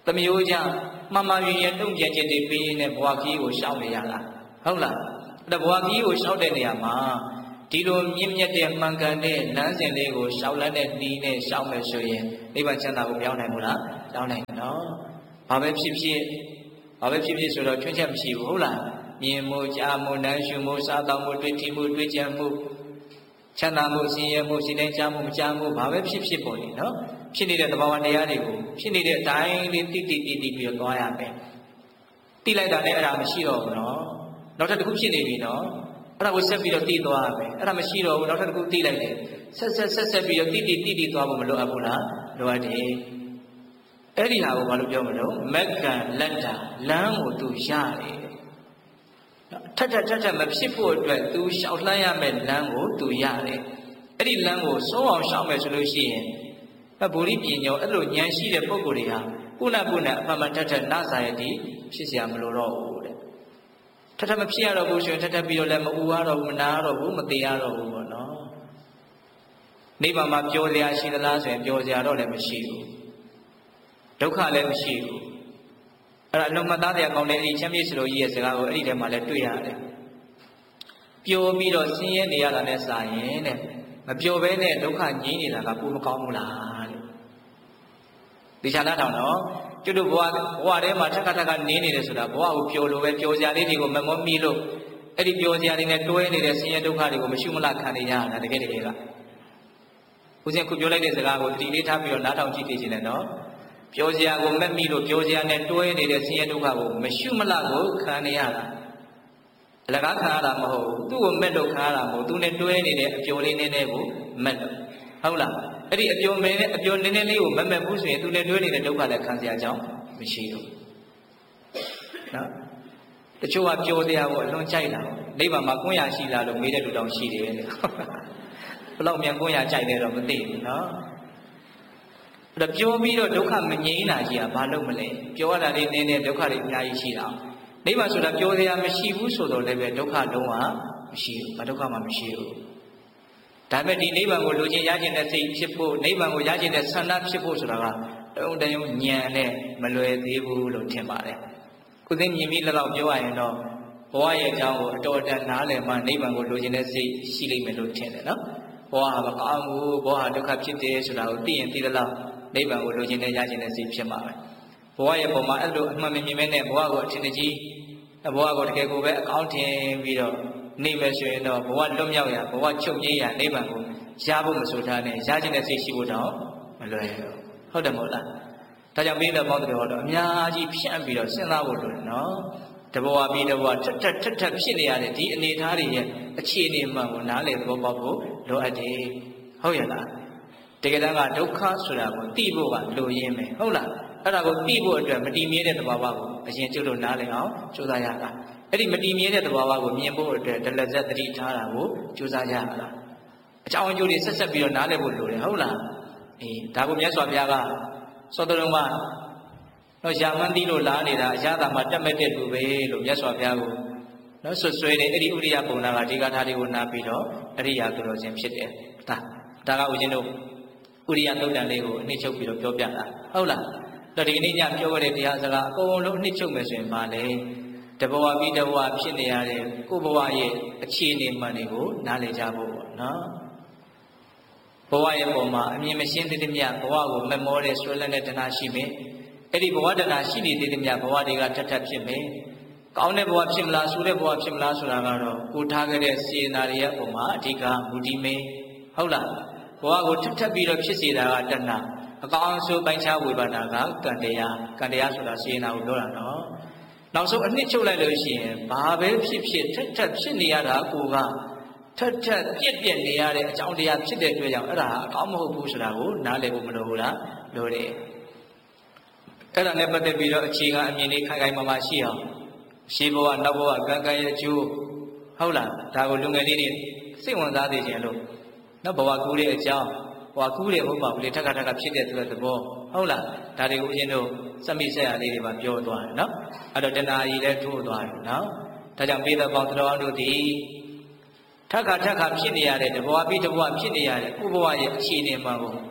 သမီးတို့ကြောင့်မှန်မှန်ရင်တုံ့ပြန်ခြင်းတွေပေးရင်းနဲ့ဘဝကြီးကိုရှောင်နေရတာဟုတ်လားအဲ့ဒါဘဝကြီးကိုရှောင်တဲ့နေရာမှာဒီလိုမြင့်မြတ်တဲ့မှန်ကန်တဲ့လမ်းစဉ်လေးကိုရှောင်လန်းတဲ့နှီးနဲ့ရှောင်မယ်ဆိုရင်နိဗ္ဗာန်ချမ်းသာကိုပြောင်းနိုင်မို့လားပြောင်းနိုင်နော်ဘာပဲဖြစ်ဖြစ်ဆိုတော့ချွင်းချက်မရှိဘူးဟုတ်လားမြင်မှုကြားမှုနားရှုမှုစားသောက်မှုတွေ့ထိမှုတွေ့ကြံမှုချမ်းသာမှုဆင်းရဲမှုစိတ်တိုင်းကြားမှုမကြားမှုဘာပဲဖြစ်ဖြစ်ပေါ်နေနော်ဖြစ်နေတဲ့သဘာဝတရားတွေကိုဖြစ်နေတဲ့အတိုင်းလေးတိပြီးတော့သွားရမယ်တိလိုက်တာနဲ့အဲ့ဒါမရှိတော့ဘူးနော်နောက်ထပ်တစ်ခုဖြစ်နေပြီနော်အဲ့ဒါကိုဆက်ပြီးတော့တိသွားရမယ်အဲ့ဒါမရှိတော့ဘူးနောက်ထပ်တစ်ခုတိလိုက်တယ်ဆက်ပြီးတော့တိသွားဖို့မလိုအပ်ဘူးလားလိုအပ်တယ်အဲ့ဒီဟာကိုဘာလို့ပြောမလို့မက္ကံလက်တာလမ်းကိုသူရတယ်ထပ်မဖြစ်ဖို့အတွက်သူရှောက်လှမ်းရမယ့်လမ်းကိုသူရတယ်အဲ့ဒီလမ်းကိုစိုးအောင်ရှောက်မယ်ဆိုလို့ရှိရင်ဗုဒ္ဓပညာအဲ့လိုဉာဏ်ရှိတဲ့ပုဂ္ဂိုလ်တွေဟာခုနအမှန်မှန်ထပ်နာစာရည်ဒီဖြစ်เสียမလို့တော့ဘူးတဲ့ထပ်မဖြစ်ရတော့ဘူးဆိုရင်ထပ်ပြီးတော့လည်းမအူရတော့ဘူးမနာတော့ဘူးမသေးရတော့ဘူးပေါ့နော်နိဗ္ဗာန်မှာပျော်စရာရှိသလားဆိုရင်ပျော်စရာတော့လည်းမရှိဘူးဒုက္ခလည်းမရှိဘူးအဲ့ဒါအလုံးမသားတရားကောင်းတဲ့အဲ့ဒီချမ်းမြေ့စလိုကြီးရဲ့စကားကိုအဲ့ဒီထဲမှာလည်းတွေ့ရတယ်ပျော်ပြီးတော့ဆင်းရဲနေရတာနဲ့စာရင်တဲ့မပျော်ဘဲနဲ့ဒုက္ခငြိမ်းနေတာကပိုမကောင်းဘူးလားတဲ့ဒီချာနာထောင်တော့ကျွတ်တို့ဘဝထဲမှာထက်နေနေတယ်ဆိုတာဘဝကိုပျော်လို့ပဲပျော်စရာလေးတွေကိုမမောမိလို့အဲ့ဒီပျော်စရာတွေနဲ့တွဲနေတဲ့ဆင်းရဲဒုက္ခတွေကိုမရှိမလားခံနေရတာတကယ်ကဦးဇင်းခုပြောလိုက်တဲ့စကားကိုတတိလေးထားပြီးတော့နားထောင်ကြည့်နေတယ်နော်ပျော်စရာကိုမက်မိလို့ပျော်စရာနဲ့တွဲနေတဲ့ဆင်းရဲဒုက္ခကိုမရှိမလားကိုခံနေရတာအလကားခံရတာမဟုတ်ဘူးသူ့ကိုမက်လို့ခံရတာမဟုတ်သူနဲ့တွဲနေတဲ့အပျော်လေးနည်းနည်းကိုမက်လို့ဟုတ်လားအဲ့ဒီအပျော်နည်းနည်းလေးကိုမက်ဘူးဆိုရင်သူနဲ့တွဲနေတဲ့ဒုက္ခလည်းခံစရာအကြောင်းမရှိဘူးနော်တချို့ကပျော်တရားကိုအလွန်ကြိုက်တာနိဗ္ဗာန်မှာကွန်းရရှိလားလို့မေးတဲ့လူတောင်ရှိတယ်တဲ့ဘယ်လောက်မြန်ကွန်းရကြိုက်တယ်တော့မသိဘူးနော်အဲ့တော့ပြောပြီးတော့ဒုက္ခမငြိမ်းတာကြီးကဘာလို့မလဲပြောရတာလေးနည်းနည်းဒုက္ခတွေအများကြီးရှိတာနိဗ္ဗာန်ဆိုတာပြောစရာမရှိဘူးဆိုတော့လည်းပဲဒုက္ခလုံးဝမရှိဘူးဘာဒုက္ခမှမရှိဘူးဒါပေမဲ့ဒီနိဗ္ဗာန်ကိုလိုချင်ရခြင်းတဲ့စိတ်ဖြစ်ဖို့နိဗ္ဗာန်ကိုရခြင်းတဲ့ဆန္ဒဖြစ်ဖို့ဆိုတာကတုံတယုံဉာဏ်နဲ့မလွယ်သေးဘူးလို့ထင်ပါတယ်ခုသိမြင်ပြီးလောက်ပြောရရင်တော့ဘဝရဲ့အကြောင်းကိုအတော်တန်နားလည်မှနိဗ္ဗာန်ကိုလိုချင်တဲ့စိတ်ရှိလိမ့်မယ်လို့ထင်တယ်နော်ဘဝဟာမကောင်းဘူးဘဝဟာဒုက္ခဖြစ်တယ်ဆိုတာကိုသိရင်သိသလောက်နိဗ္ဗာန်ကိုလိုချင်တဲ့ရခြင်းတဲ့စိတ်ဖြစ်မှာပဲဘဝရဲ့ပုံမှာအဲ့လိုအမှန်မြင်မဲ့နဲ့ဘဝကိုအထင်ကြီးဘဝကိုတကယ်ကိုပဲအကောင်းထင်ပြီးတော့နေမယ်ဆိုရင်တော့ဘဝလွတ်မြောက်ရဘဝချုပ်ငြိမ်းရနိဗ္ဗာန်ကိုရဖို့မဆိုထားနဲ့ရခြင်းတဲ့စိတ်ရှိဖို့တော့မလွယ်ဘူးဟုတ်တယ်မဟုတ်လားဒါကြောင့်ပြီးတော့ပေါင်းတယ်ဟောတော့အများကြီးဖြန့်ပြီးတော့စဉ်းစားဖို့လိုတယ်နော်တဘဝပြီးတဘဝထပ်ဖြစ်နေရတဲ့ဒီအနေအထားတွေရဲ့အခြေအနေမှန်ကိုနားလည်သဘောပေါက်ဖို့လိုအပ်တယ်ဟုတ်ရဲ့လားတကယ်တမ်းကဒုက္ခဆိုတာကိုသိဖို့ကလိုရင်းပဲဟုတ်လားအဲ့ဒါကိုသိဖို့အတွက်မတည်မြဲတဲ့သဘာဝကိုအရင်ကျုပ်တို့နားလည်အောင်ကြိုးစားရတာအဲ့ဒီမတည်မြဲတဲ့သဘာဝကိုမြင်ဖို့အတွက်ဒလဇက်သတိထားတာကိုကြိုးစားရတာအကြောင်းအကျိုးတွေဆက်ပြီးတော့နားလည်ဖို့လိုတယ်ဟုတ်လားအေးဒါကိုမြတ်စွာဘုရားကသောတလုံးကတော့ရာမန်းတိလို့လားနေတာအရသာမှာတက်မဲ့တဲ့လူပဲလို့မြတ်စွာဘုရားကိုနော်ဆွဆွဲတယ်အဲ့ဒီဥရိယပုံနာကဒီကထာတွေကိုနားပြီးတော့အရိယာသူတော်စင်ဖြစ်တယ်ဒါကဦးဇင်းတို့ဥရိယသုတ်တန်လေးကိုအနှစ်ချုပ်ပြီးတော့ပြောပြတာဟုတ်လားတော့ဒီကနေ့ညပြောရတဲ့တရားစကားအကုန်လုံးအနှစ်ချုပ်မယ်ဆိုရင်မလဲတဘဝပြီးတဘဝဖြစ်နေရတဲ့ကိုယ့်ဘဝရဲ့အခြေအနေမှန်တွေကိုနားလည်ကြဖို့ပေါ့နော်ဘဝရဲ့ပုံမှာအမြင်မရှင်းသေးသမျှဘဝကိုမမောတဲ့ဆွဲလန်းတဲ့တဏှာရှိမယ်အဲ့ဒီဘဝတဏှာရှိနေသေးသမျှဘဝတွေကထပ်ဖြစ်မယ်ကောင်းတဲ့ဘဝဖြစ်မလားဆိုးတဲ့ဘဝဖြစ်မလားဆိုတာကတော့ကိုထားခဲ့တဲ့စေနာတွေရဲ့ပုံမှာအဓိကမူတည်မယ်ဟုတ်လားဘဝကိုထပ်ပြီးတော့ဖြစ်စေတာကတဏှာအကောင်းဆုံးပိုင်းခြားဝေဘာနာကကံတရားဆိုတာစေနာကိုပြောတာနော်နောက်ဆုံးအနှစ်ချုပ်လိုက်လို့ရှိရင်ဘာပဲဖြစ်ဖြစ်ထပ်ဖြစ်နေရတာကိုကထပ်ပြက်နေရတဲ့အကြောင်းတရားဖြစ်တဲ့အတွက်ကြောင့်အဲ့ဒါအကောင်းမဟုတ်ဘူးဆိုတာကိုနားလည်ဖို့မလိုဘူးလားလိုတယ်အဲ့ဒါနဲ့ပတ်သက်ပြီးတော့အခြေခံအမြင်လေးခိုင်မာရှိအောင်ရှေးဘဝနောက်ဘဝကံရဲ့အကျိုးဟုတ်လားဒါကိုလူငယ်လေးတွေစိတ်ဝင်စားသေးခြင်းလို့နောက်ဘဝကူးတဲ့အကြောင်းဘဝကူးတဲ့ဘုရားကလေးထက်ကဖြစ်တဲ့သူရဲ့သဘောဟုတ်လားဒါတွေကိုဦးဇင်းတို့စမိဆက်ရလေးတွေမှာပြောသွားတယ်နော်အဲ့တော့တဏှာကြီးလည်းထိုးသွားတယ်နော်ဒါကြောင့်ပိဿပေါင်းတော်တို့ဒီထက်ခါဖြစ်နေရတဲ့တဘဝပြီးတဘဝဖြစ်နေရတဲ့ဥဘဝရဲ့အခြေအနေမှကို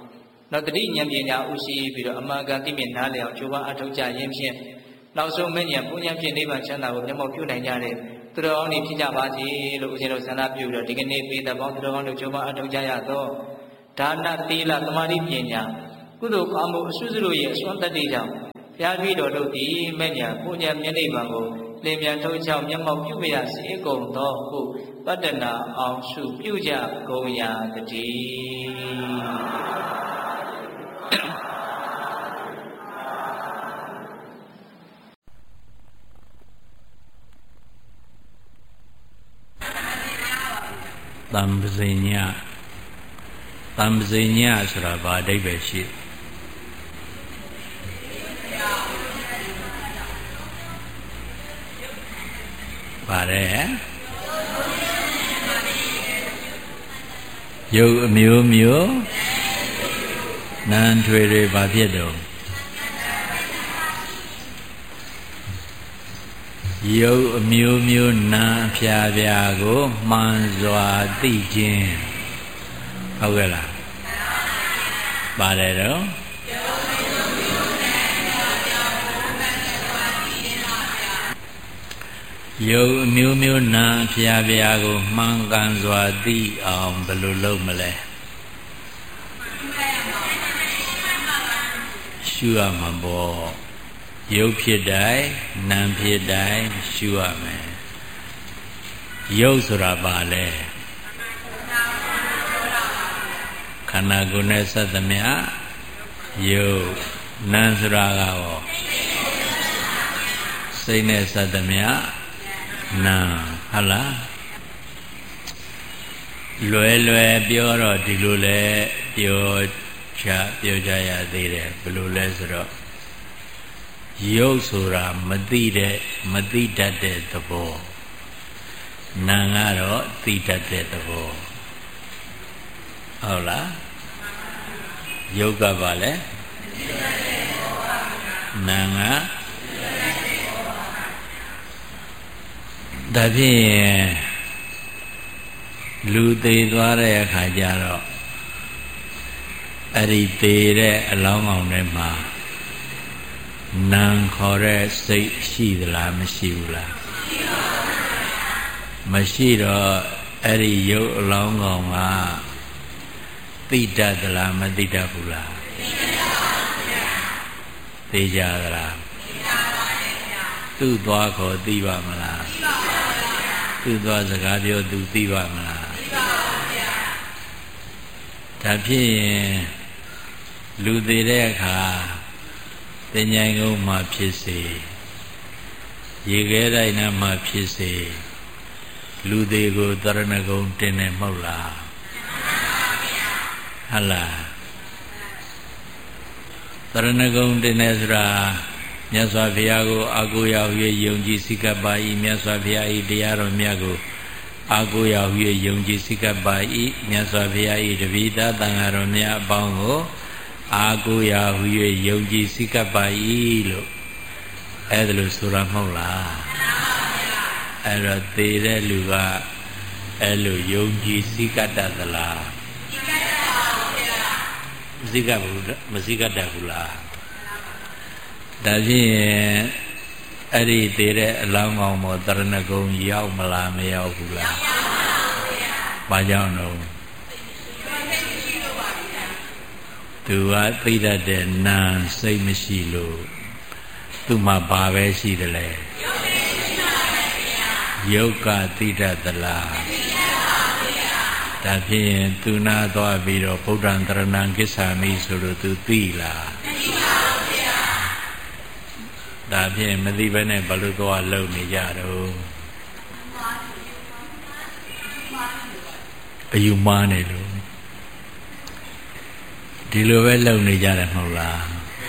နောက်တတိဉာဏ်ပညာဥရှိပြီးတော့အမှန်ကန်သိမြင်နားလည်အောင်ကြိုးပမ်းအထောက်ကြရင်းဖြင့်နောက်ဆုံးမဉ္ဇဉ်ပူဉ္ဇဉ်ဖြင့်နိဗ္ဗာန်ချမ်းသာကိုမျက်မှောက်ပြုနိုင်ကြတဲ့သူတော်ကောင်းတွေဖြစ်ကြပါစေလို့ဦးဇင်းတို့ဆန္ဒပြုတော့ဒီကနေ့ပြည်သက်ပေါင်းသူတော်ကောင်းတို့ကြိုးပမ်းအထောက်ကြရတော့ဒါနသီလသမာဓိပညာကုသိုလ်ကောင်းမှုအစွတ်စွတ်ရဲ့အစွမ်းတတ္တိကြောင့်ဘုရားကြီးတော်တို့သည်မဉ္ဇဉ်ပူဉ္ဇဉ်မျက်နှိပ်ပံကိုလင်းမြန်ထုတ်ချောင်းမျက်မှောက်ပြုရစေကုန်သောဟုပတ္တနာအောင်စုပြုကြကုန်ရာတည်းတံပဇိညဆိုတာဘာအဓိပ္ပာယ်ရှိပါတယ်ရုပ်အမျိုးမျိုးနာမ်ထွေတွေဘာဖြစ်တော့ရုပ်အမျိုးမျိုးနာမ်အဖျားဖျားကိုမှန်စွာသိခြင်းဟုတ်ကဲ့လားပါတယ်တော့ရုပ်အမျိုးမျိုးနာမ်အဖျားဖျားကိုမှန်ကန်စွာသိအောင်ဘယ်လိုလုပ်မလဲရှုရမှာပေါ့ရုပ်ဖြစ်တိုင်းနာမ်ဖြစ်တိုင်းရှုရမယ်ရုပ်ဆိုတာဘာလဲခန္ဓာကိုယ်နဲ့ဆက်သမျှရုပ်နာမ်ဆိုတာကရောစိတ်နဲ့ဆက်သမျှနာဟုတ်လားလွယ်ပြောတော့ဒီလိုလဲပြောကြရသေးတယ်ဘယ်လိုလဲဆိုတော့ရုပ်ဆိုတာမသိတတ်တဲ့သဘောနာကတော့သိတတ်တဲ့သဘောဟုတ်လားရုပ်ကဘာလဲနာကဒါဖြင့်လူသေးသွားတဲ့အခါကျတော့အဲ့ဒီသေးတဲ့အလောင်းကောင်ထဲမှာနာခေါ်တဲ့စိတ်ရှိသလားမရှိဘူးလားမရှိတော့အဲ့ဒီရုပ်အလောင်းကောင်ကသိတတ်သလားမသိတတ်ဘူးလားသိကြသလားသူ့သွားခေါ်သိပါမလားသူ့သွားစကားပြောသူသိပါမလားဒါဖြစ်ရင်လူသေးတဲ့အခါတင်ញိုင်ကုန်းမှာဖြစ်စေရေခဲတိုင်းနားမှာဖြစ်စေလူသေးကိုတရဏဂုံတင်နေမဟုတ်လားဟလားတရဏဂုံတင်နေဆိုတာမြတ်စွာဘုရားကိုအာကိုရာ၍ယုံကြည်စိကပ်ပါ၏မြတ်စွာဘုရား၏တရားတော်မြတ်ကိုအာကိုရာ၍ယုံကြည်စိကပ်ပါ၏မြတ်စွာဘုရား၏တပည့်သားသံဃာတော်များအပေါင်းကိုအာကိုရာ၍ယုံကြည်စိကပ်ပါ၏လို့အဲ့ဒါလို့ဆိုတာမဟုတ်လားအဲ့တော့သေတဲ့လူကအဲ့လိုယုံကြည်စိကပ်တတ်သလားစိကပ်ဘူးမစိကပ်တတ်ဘူးလားဒါဖြင့်အဲ့ဒီသေးတဲ့အလောင်းကောင်ပေါ်တရဏဂုံရောက်မလားမရောက်ဘူးလားဘာကြောင့်တော့သူကသိတတ်တဲ့နာစိတ်မရှိလို့သူ့မှာဘာပဲရှိတယ်လဲရုပ်ကသိတတ်သလားဒါဖြင့်သူနာသွားပြီးတော့ဗုဒ္ဓံတရဏံကိစ္ဆာမိဆိုလို့သူသိလားဒါဖြင့်မသိဘဲနဲ့ဘလို့သွားလုံနေကြတော့အယူမှားနေလို့ဒီလိုပဲလုံနေကြတယ်မဟုတ်လား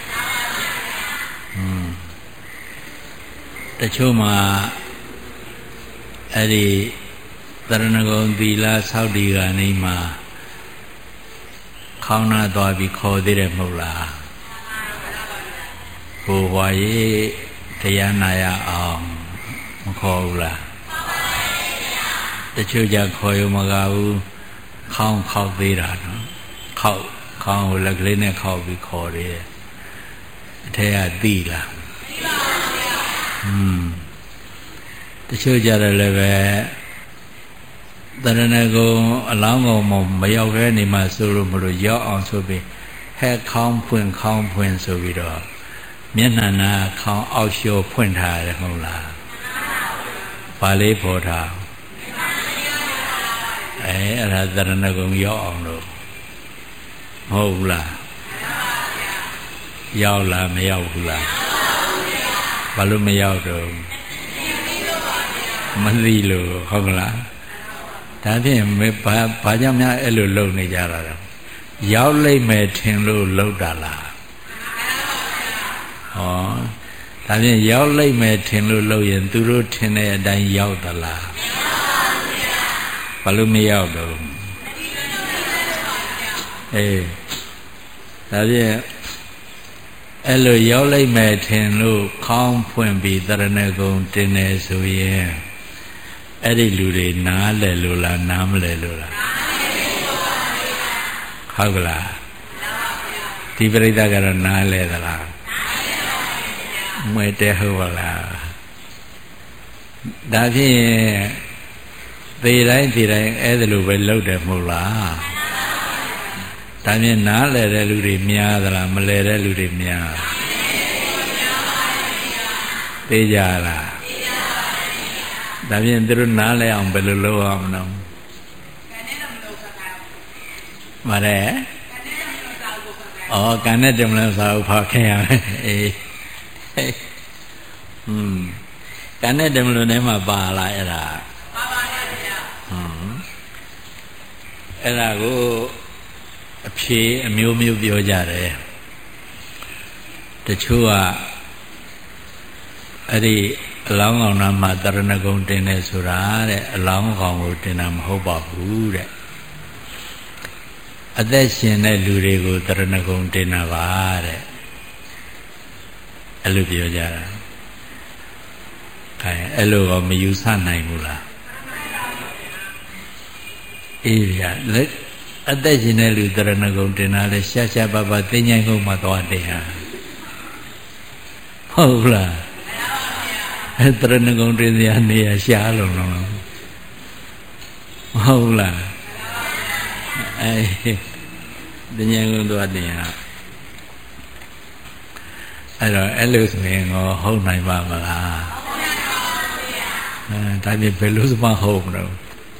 တချို့မှာအဲ့ဒီတရဏဂုံသီလဆောက်တည်ကနေမှာခေါင်းနာသွားပြီးခေါ်သေးတယ်မဟုတ်လားဘိုးဘွားရေးတရားနာရအောင်မခေါ်ဘူးလားတချို့ကြခေါ်ရမကဘူးခေါင်းခောက်သေးတာနော်ခောက်ခေါင်းကိုလက်ကလေးနဲ့ခောက်ပြီးခေါ်တယ်အထက်ကသိလားသိပါဗျာတချို့ကြတယ်လည်းပဲတရဏဂုံအလောင်းကောင်မရောက်တဲ့နေမှာဆိုလို့မလို့ရောက်အောင်ဆိုပြီးဟဲ့ခေါင်းဖွင့်ဆိုပြီးတော့မျက်နှာနာခေါင်းအောက်လျှော်ဖွင့်ထားတယ်မဟုတ်လားဘာလေးပေါ်ထားအဲ့ဒါတရဏဂုံရောက်အောင်လို့မဟုတ်လားရောက်လားမရောက်ဘူးလားဘာလို့မရောက်တော့မသိလို့ဟုတ်လားဒါဖြင့်ဘာကြောင့်များအဲ့လိုလုပ်နေကြတာလဲရောက်လိမ့်မယ်ထင်လို့လုပ်တာလားဟောဒါဖြင့်ရောက်လိမ့်မယ်ထင်လို့လုပ်ရင်သူတို့ထင်တဲ့အတိုင်းရောက်သလားဘာလို့မရောက်တော့အေးဒါဖြင့်အဲ့လိုရောက်လိမ့်မယ်ထင်လို့ခေါင်းဖွင့်ပြီးတရဏဂုံတင်နေဆိုရင်အဲ့ဒီလူတွေနားလဲလို့လားနားမလဲလို့လားဟုတ်ကလားဒီပရိသတ်ကတော့နားလဲသလားမွေတဲ့ဟုတ်ပါလားဒါဖြင့်သေတိုင်းအဲ့ဒါလိုပဲလုပ်တယ်မဟုတ်လားဒါဖြင့်နားလဲတဲ့လူတွေများသလားမလဲတဲ့လူတွေများသိကြလားဒါဖြင့်သူတို့နားလဲအောင်ဘယ်လိုလုပ်အောင်လဲမရဲဩကန်နဲ့တမလို့စာဥဖောက်ခင်ရမယ်အေးကန်နဲ့တမလို့ထဲမှာပါလာအဲ့ဒါပါပါဗျာအဲ့ဒါကိုအဖြေအမျိုးမျိုးပြောကြတယ်တချို့ကအဲ့ဒီအလောင်းကောင်နာမှာတရဏဂုံတင်တယ်ဆိုတာတဲ့အလောင်းကောင်ကိုတင်တာမဟုတ်ပါဘူးတဲ့အသက်ရှင်တဲ့လူတွေကိုတရဏဂုံတင်တာပါတဲ့အဲ့လိုပြောကြတာအဲအဲ့လိုတော့မယူဆနိုင်ဘူးလားအေးဗျာလက်အသက်ရှင်တဲ့လူတရဏဂုံတင်တာလဲရှာပါပါသိဉ္ဇိုင်းကုန်းမှာသွားတင်ဟာဟုတ်လားအဲ့တရဏဂုံတင်စရာနေရာရှာလုံးလုံးဟုတ်လားအဲ့သိဉ္ဇိုင်းကုန်းသွားတင်ဟာအဲ့တော့အဲ့လိုဆိုရင်တော့ဟုတ်နိုင်ပါမလားဒါပြင်ဘယ်လိုမှဟုတ်မလို့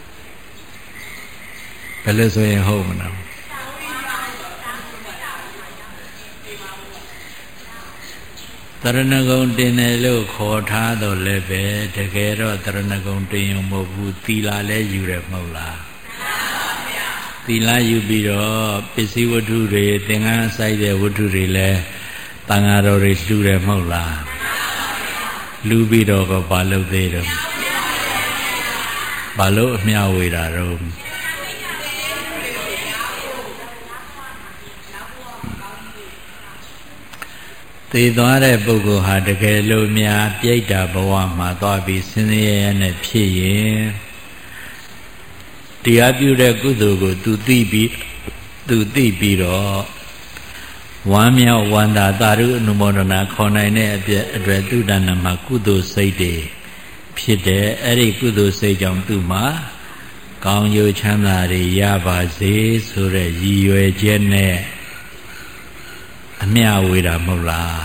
ဘယ်လိုဆိုရင်ဟုတ်မလို့တရဏဂုံတင်တယ်လို့ခေါ်ထားတော့လည်းပဲတကယ်တော့တရဏဂုံတင်ရုံမဟုတ်ဘူးသီလလည်းယူရမဟုတ်လားသီလယူပြီးတော့ပစ္စည်းဝတ္ထုတွေသင်္ကန်းဆိုင်တဲ့ဝတ္ထုတွေလည်းတန်ဃာတော်တွေလှူတယ်မဟုတ်လားလှူပြီးတော့ကဘာလုပ်သေးတော့ဘာလို့အမျှဝေတာတော့သေသွားတဲ့ပုဂ္ဂိုလ်ဟာတကယ်လို့များပြိတ္တာဘဝမှာသွားပြီးဆင်းရဲရဲနဲ့ဖြစ်ရင်တရားပြုတဲ့ကုသိုလ်ကိုသူသိပြီးတော့ဝမ်းမြောက်ဝမ်းသာသာဓုအနုမောဒနာခေါ်နိုင်တဲ့အပြည့်အတွက်သူတဏ္ဍမှာကုသိုလ်စိတ်တွေဖြစ်တယ်အဲ့ဒီကုသိုလ်စိတ်ကြောင့်သူမှာကောင်းကျိုးချမ်းသာတွေရပါစေဆိုတဲ့ရည်ရွယ်ချက်နဲ့အမျှဝေတာမဟုတ်လား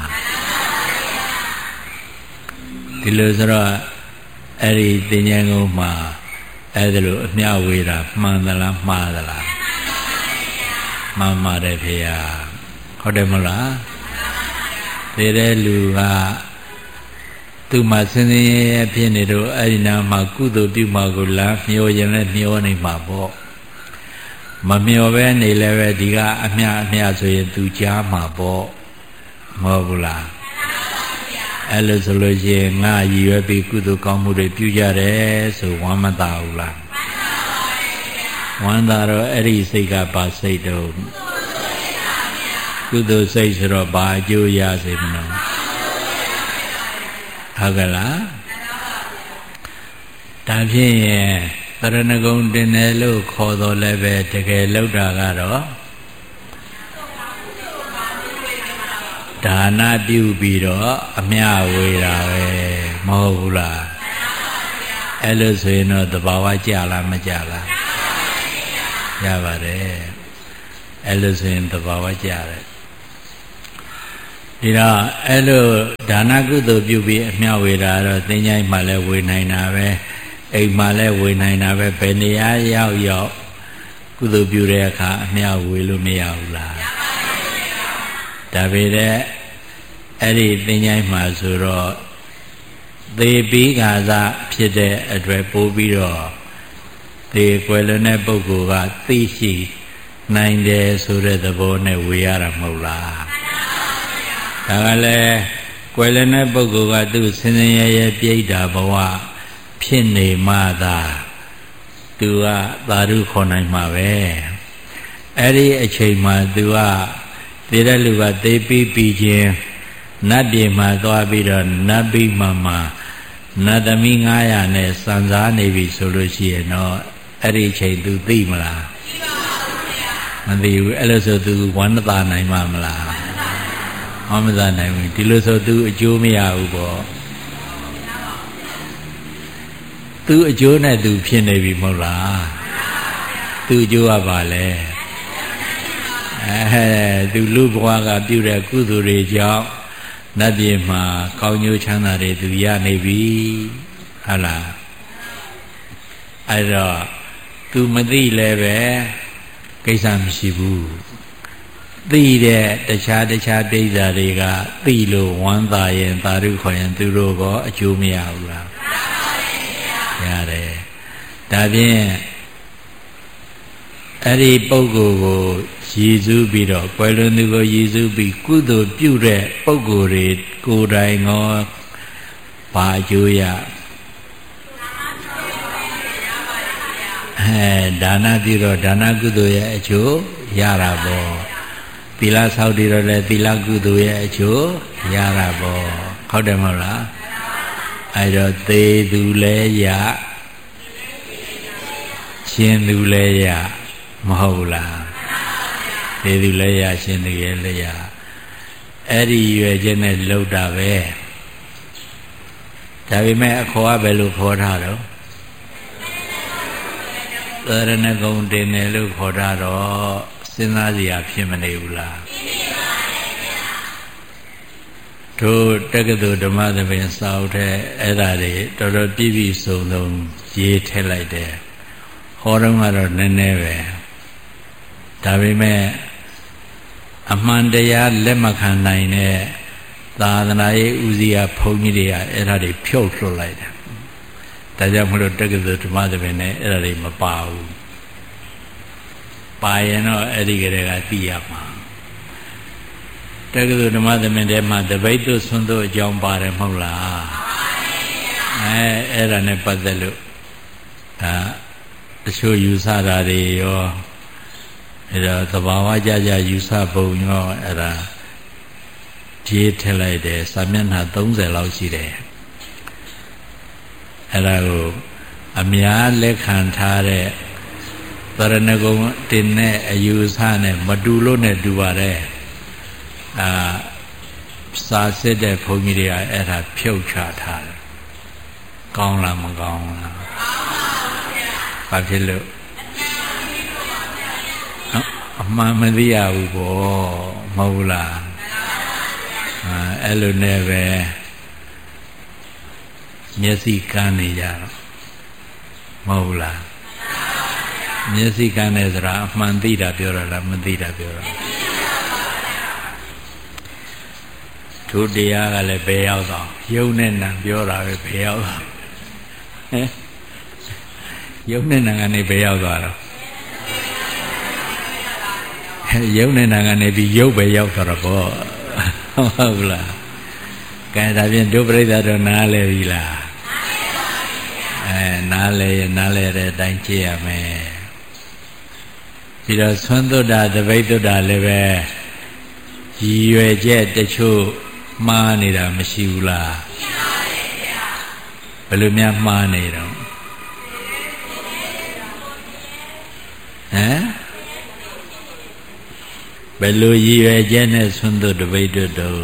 ဒီလိုဆိုတော့အဲ့ဒီသင်္ကြန်ကုန်းမှာအဲ့ဒါလိုအမျှဝေတာမှန်သလားမှားသလားမှန်ပါတယ်ဖေဟာဟုတ်တယ်မလားသေတဲ့လူကသူ့မှာစင်စင်ရဲဖြစ်နေတော့အဲ့ဒီနာမှာကုသိုလ်ပြုမှာကိုလာမျောရင်လည်းမျောနေမှာပေါ့မမျောပဲနေလည်းပဲဒီကအမျှဆိုရင်သူကြားမှာပေါ့မဟုတ်ဘူးလားအဲ့လိုဆိုလို့ရှိရင်ငါရည်ရွယ်ပြီးကုသိုလ်ကောင်းမှုတွေပြုကြတယ်ဆိုဝမ်းမသာဘူးလားဝမ်းသာတော့အဲ့ဒီစိတ်ကဘာစိတ်တော့ကုသိုလ်စိတ်ဆိုတော့ဘာအကျိုးရစေမလို့ဟုတ်ကဲ့လားဒါဖြင့်တရဏဂုံတင်တယ်လို့ခေါ်တော်လည်းပဲတကယ်လောက်တာကတော့ဒါနပြုပြီးတော့အမျှဝေတာပဲမဟုတ်ဘူးလားအဲ့လိုဆိုရင်တော့သဘာဝကြလားမကြလားရပါတယ်အဲ့လိုဆိုရင်သဘာဝကြတယ်ဒီတော့အဲ့လိုဒါနကုသိုလ်ပြုပြီးအမျှဝေတာတော့သင်္ချိုင်းမှလည်းဝေနိုင်တာပဲအိမ်မှလည်းဝေနိုင်တာပဲဘယ်နေရာရောက်ကုသိုလ်ပြုတဲ့အခါအမျှဝေလို့မရဘူးလားဒါပေမဲ့အဲ့ဒီသင်္ချိုင်းမှာဆိုတော့သေပြီးခါစားဖြစ်တဲ့အတွက်ပို့ပြီးတော့သေကွယ်လွန်တဲ့ပုဂ္ဂိုလ်ကသိရှိနိုင်တယ်ဆိုတဲ့သဘောနဲ့ဝေရတာမဟုတ်လားဒါကလည်းကွယ်လွန်တဲ့ပုဂ္ဂိုလ်ကသူ့ဆင်းရဲရဲပြိတ္တာဘဝဖြစ်နေမှသာသူကသာဓုခေါ်နိုင်မှာပဲအဲ့ဒီအချိန်မှာသူကသေတဲ့လူကသေပြီးချင်းနတ်ပြည်မှာသွားပြီးတော့နတ်ပြည်မှာနတ်သမီး900နဲ့စံစားနေပြီဆိုလို့ရှိရင်တော့အဲ့ဒီအချိန်သူသိမလားမသိဘူးအဲ့လိုဆိုသူဝမ်းသာနိုင်မှာမလားမသာနိုင်ဘူးဒီလိုဆိုသူအကျိုးမရဘူးပေါ့သူအကျိုးနဲ့သူဖြစ်နေပြီမဟုတ်လားသူအကျိုးကပါလေသူလူဘဝကပြုတဲ့ကုသိုလ်တွေကြောင့်နတ်ပြည်မှာကောင်းကျိုးချမ်းသာတွေသူရနေပြီဟုတ်လားအဲ့တော့သူမသိလည်းပဲကိစ္စမရှိဘူးသိတဲ့တခြားပြိဿာတွေကသိလို့ဝမ်းသာရင်သာဓုခေါ်ရင်သူတို့ကအကျိုးမရဘူးလားရတယ်ဒါဖြင့်အဲ့ဒီပုဂ္ဂိုလ်ကိုရည်စူးပြီးတော့ကွယ်လွန်သူကိုရည်စူးပြီးကုသိုလ်ပြုတဲ့ပုဂ္ဂိုလ်တွေကိုယ်တိုင်ငေါဘာအကျိုးရဒါနပြုတော့ဒါနကုသိုလ်ရဲ့အကျိုးရတာပေါ့သီလဆောက်တည်တော့လည်းသီလကုသိုလ်ရဲ့အကျိုးရတာပေါ့ဟုတ်တယ်မဟုတ်လားအဲ့တော့သေသူလည်းရရှင်သူလည်းရမဟုတ်လားသေသူလည်းရရှင်သူရဲ့လည်းရအဲ့ဒီရွယ်ချက်နဲ့လှုပ်တာပဲဒါပေမဲ့အခေါ်ကဘယ်လိုခေါ်ထားတော့သရဏဂုံတင်တယ်လို့ခေါ်ထားတော့စဉ်းစားစရာဖြစ်မနေဘူးလားတို့တက္ကသိုလ်ဓမ္မသဘင်စာအုပ်ထဲအဲ့ဒါတွေတော်တော်ပြည့်ပြည့်စုံစုံရေးထည့်လိုက်တယ်ဟောတော့ကတော့နည်းနည်းပဲဒါပေမဲ့အမှန်တရားလက်မခံနိုင်တဲ့သာသနာရေးဦးစီးကဘုန်းကြီးတွေကအဲ့ဒါတွေဖြုတ်လွှတ်လိုက်တယ်ဒါကြောင့်မလို့တက္ကသိုလ်ဓမ္မသဘင်နဲ့အဲ့ဒါတွေမပါဘူးပါရင်တော့အဲ့ဒီကလေးကသိရမှာတက္ကသိုလ်ဓမ္မသဘင်ထဲမှာတပိတ်တို့ဆွန်းတို့အကြောင်းပါတယ်မဟုတ်လားအဲ့ဒါနဲ့ပတ်သက်လို့ဒါတချို့ယူဆတာတွေရောအဲ့ဒါသဘာဝကြယူဆပုံရောအဲ့ဒါရေးထည့်လိုက်တယ်စာမျက်နှာ30လောက်ရှိတယ်အဲ့ဒါကိုအများလက်ခံထားတဲ့သရဏဂုံတင်တဲ့အယူဆနဲ့မတူလို့နဲ့တူပါတယ်စာစစ်တဲ့ဘုန်းကြီးတွေကအဲ့ဒါဖြုတ်ချထားတယ်ကောင်းလားမကောင်းလားဘာဖြစ်လို့အမှန်မသိရဘူးပေါ့မဟုတ်လားအဲ့လိုနဲ့ပဲမျက်စိကန်းနေကြတော့မဟုတ်လားမျက်စိကန်းနေစရာအမှန်သိတာပြောရလားမသိတာပြောရလားသူတရားကလည်းဘယ်ရောက်တော့ယုံနဲ့နံပြောတာပဲဘယ်ရောက်တော့ယုံနဲ့နံကနေဘယ်ရောက်သွားတော့ယုံနဲ့နံကနေပြီးယုတ်ပဲရောက်သွားတော့ပေါ့ဟုတ်လားကဲဒါဖြင့်ဒုပရိသတ်တော့နားလဲပြီလားနားလဲတဲ့အတိုင်းကြည့်ရမယ်ပြီးတော့သွန်သုတ္တတပိတ်သုတ္တလည်းပဲရည်ရွယ်ချက်တချို့မှားနေတာမရှိဘူးလားရှိပါတယ်ဗျာဘယ်လိုများမှားနေတော့ဘယ်လိုရည်ရွယ်ချက်နဲ့ဆွမ်းသွတ်တပိတ်တို့တော့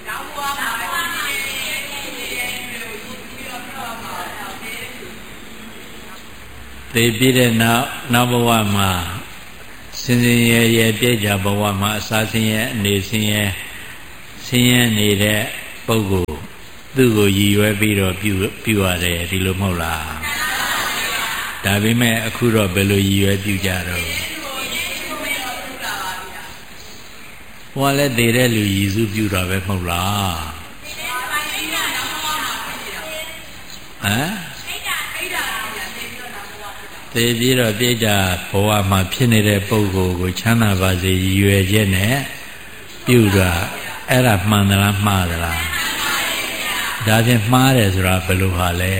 သေပြီးတဲ့နောက်ဘဝမှာစင်စင်ရဲရဲပြည့်ကြဘဝမှာအစာဆင်းရဲအနေဆင်းရဲနေတဲ့ပုဂ္ဂိုလ်သူ့ကိုရည်ရွယ်ပြီးတော့ပြုရတယ်ဒီလိုမဟုတ်လားဒါပေမဲ့အခုတော့ဘယ်လိုရည်ရွယ်ပြုကြတော့ဟောလဲတည်တဲ့လူရည်စုပြုတာပဲမဟုတ်လားဟမ်သေပြီးတော့ပြိတ္တာဘဝမှာဖြစ်နေတဲ့ပုဂ္ဂိုလ်ကိုချမ်းသာပါစေရည်ရွယ်ချက်နဲ့ပြုတာအဲ့ဒါမှန်သလားမှားသလားဒါဖြင့်မှားတယ်ဆိုတာဘယ်လိုဟာလဲ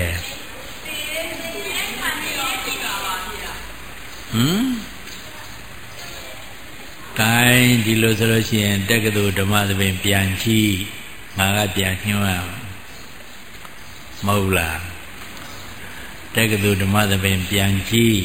တိုင်းဒီလိုဆိုလို့ရှိရင်တက္ကသိုလ်ဓမ္မသဘင်ပြန်ကြည့်ငါကပြန်ညွှန်းရမဟုတ်လားတက္ကသိုလ်ဓမ္မသဘင်ပြန်ကြည့်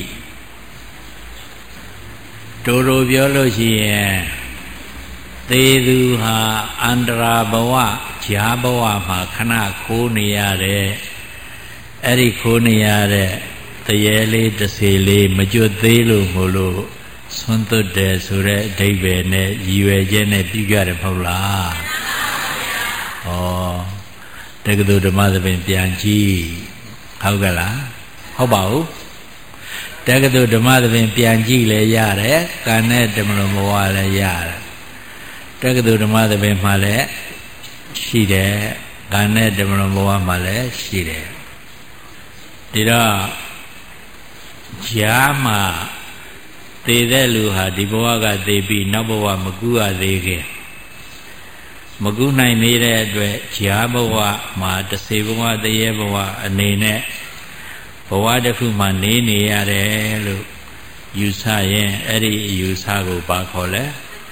တိုးတိုးပြောလို့ရှိရင်သေသူဟာအန္တရာဘဝဈာဘဝမှာခဏခိုးနေရတဲ့အဲ့ဒီခိုးနေရတဲ့တရေလေးတစ်စီလေးမကျွတ်သေးလို့မို့လို့ဆွမ်းသွတ်တယ်ဆိုတဲ့အဓိပ္ပာယ်နဲ့ရည်ရွယ်ချက်နဲ့ပြုကြတယ်မဟုတ်လားဩတက္ကသိုလ်ဓမ္မသဘင်ပြန်ကြည့်ဟုတ်ကလားဟုတ်ပါဘူးတက္ကသိုလ်ဓမ္မသဘင်ပြန်ကြည့်လဲရတယ်ကံနဲ့ဓမ္မလိုဘဝလည်းရတယ်တက္ကသိုလ်ဓမ္မသဘင်မှာလည်းရှိတယ်ကံနဲ့ဓမ္မလိုဘဝမှာလည်းရှိတယ်ဒီတော့ဈာမှာသေတဲ့လူဟာဒီဘဝကသေပြီးနောက်ဘဝမကူရသေးခင်မကူနိုင်နေတဲ့အတွက်ဈာဘဝမှာတစေဘဝတရေဘဝအနေနဲ့ဘဝတစ်ခုမှာနေရတယ်လို့ယူဆရင်အဲ့ဒီအယူဆကိုပါခေါ်လဲ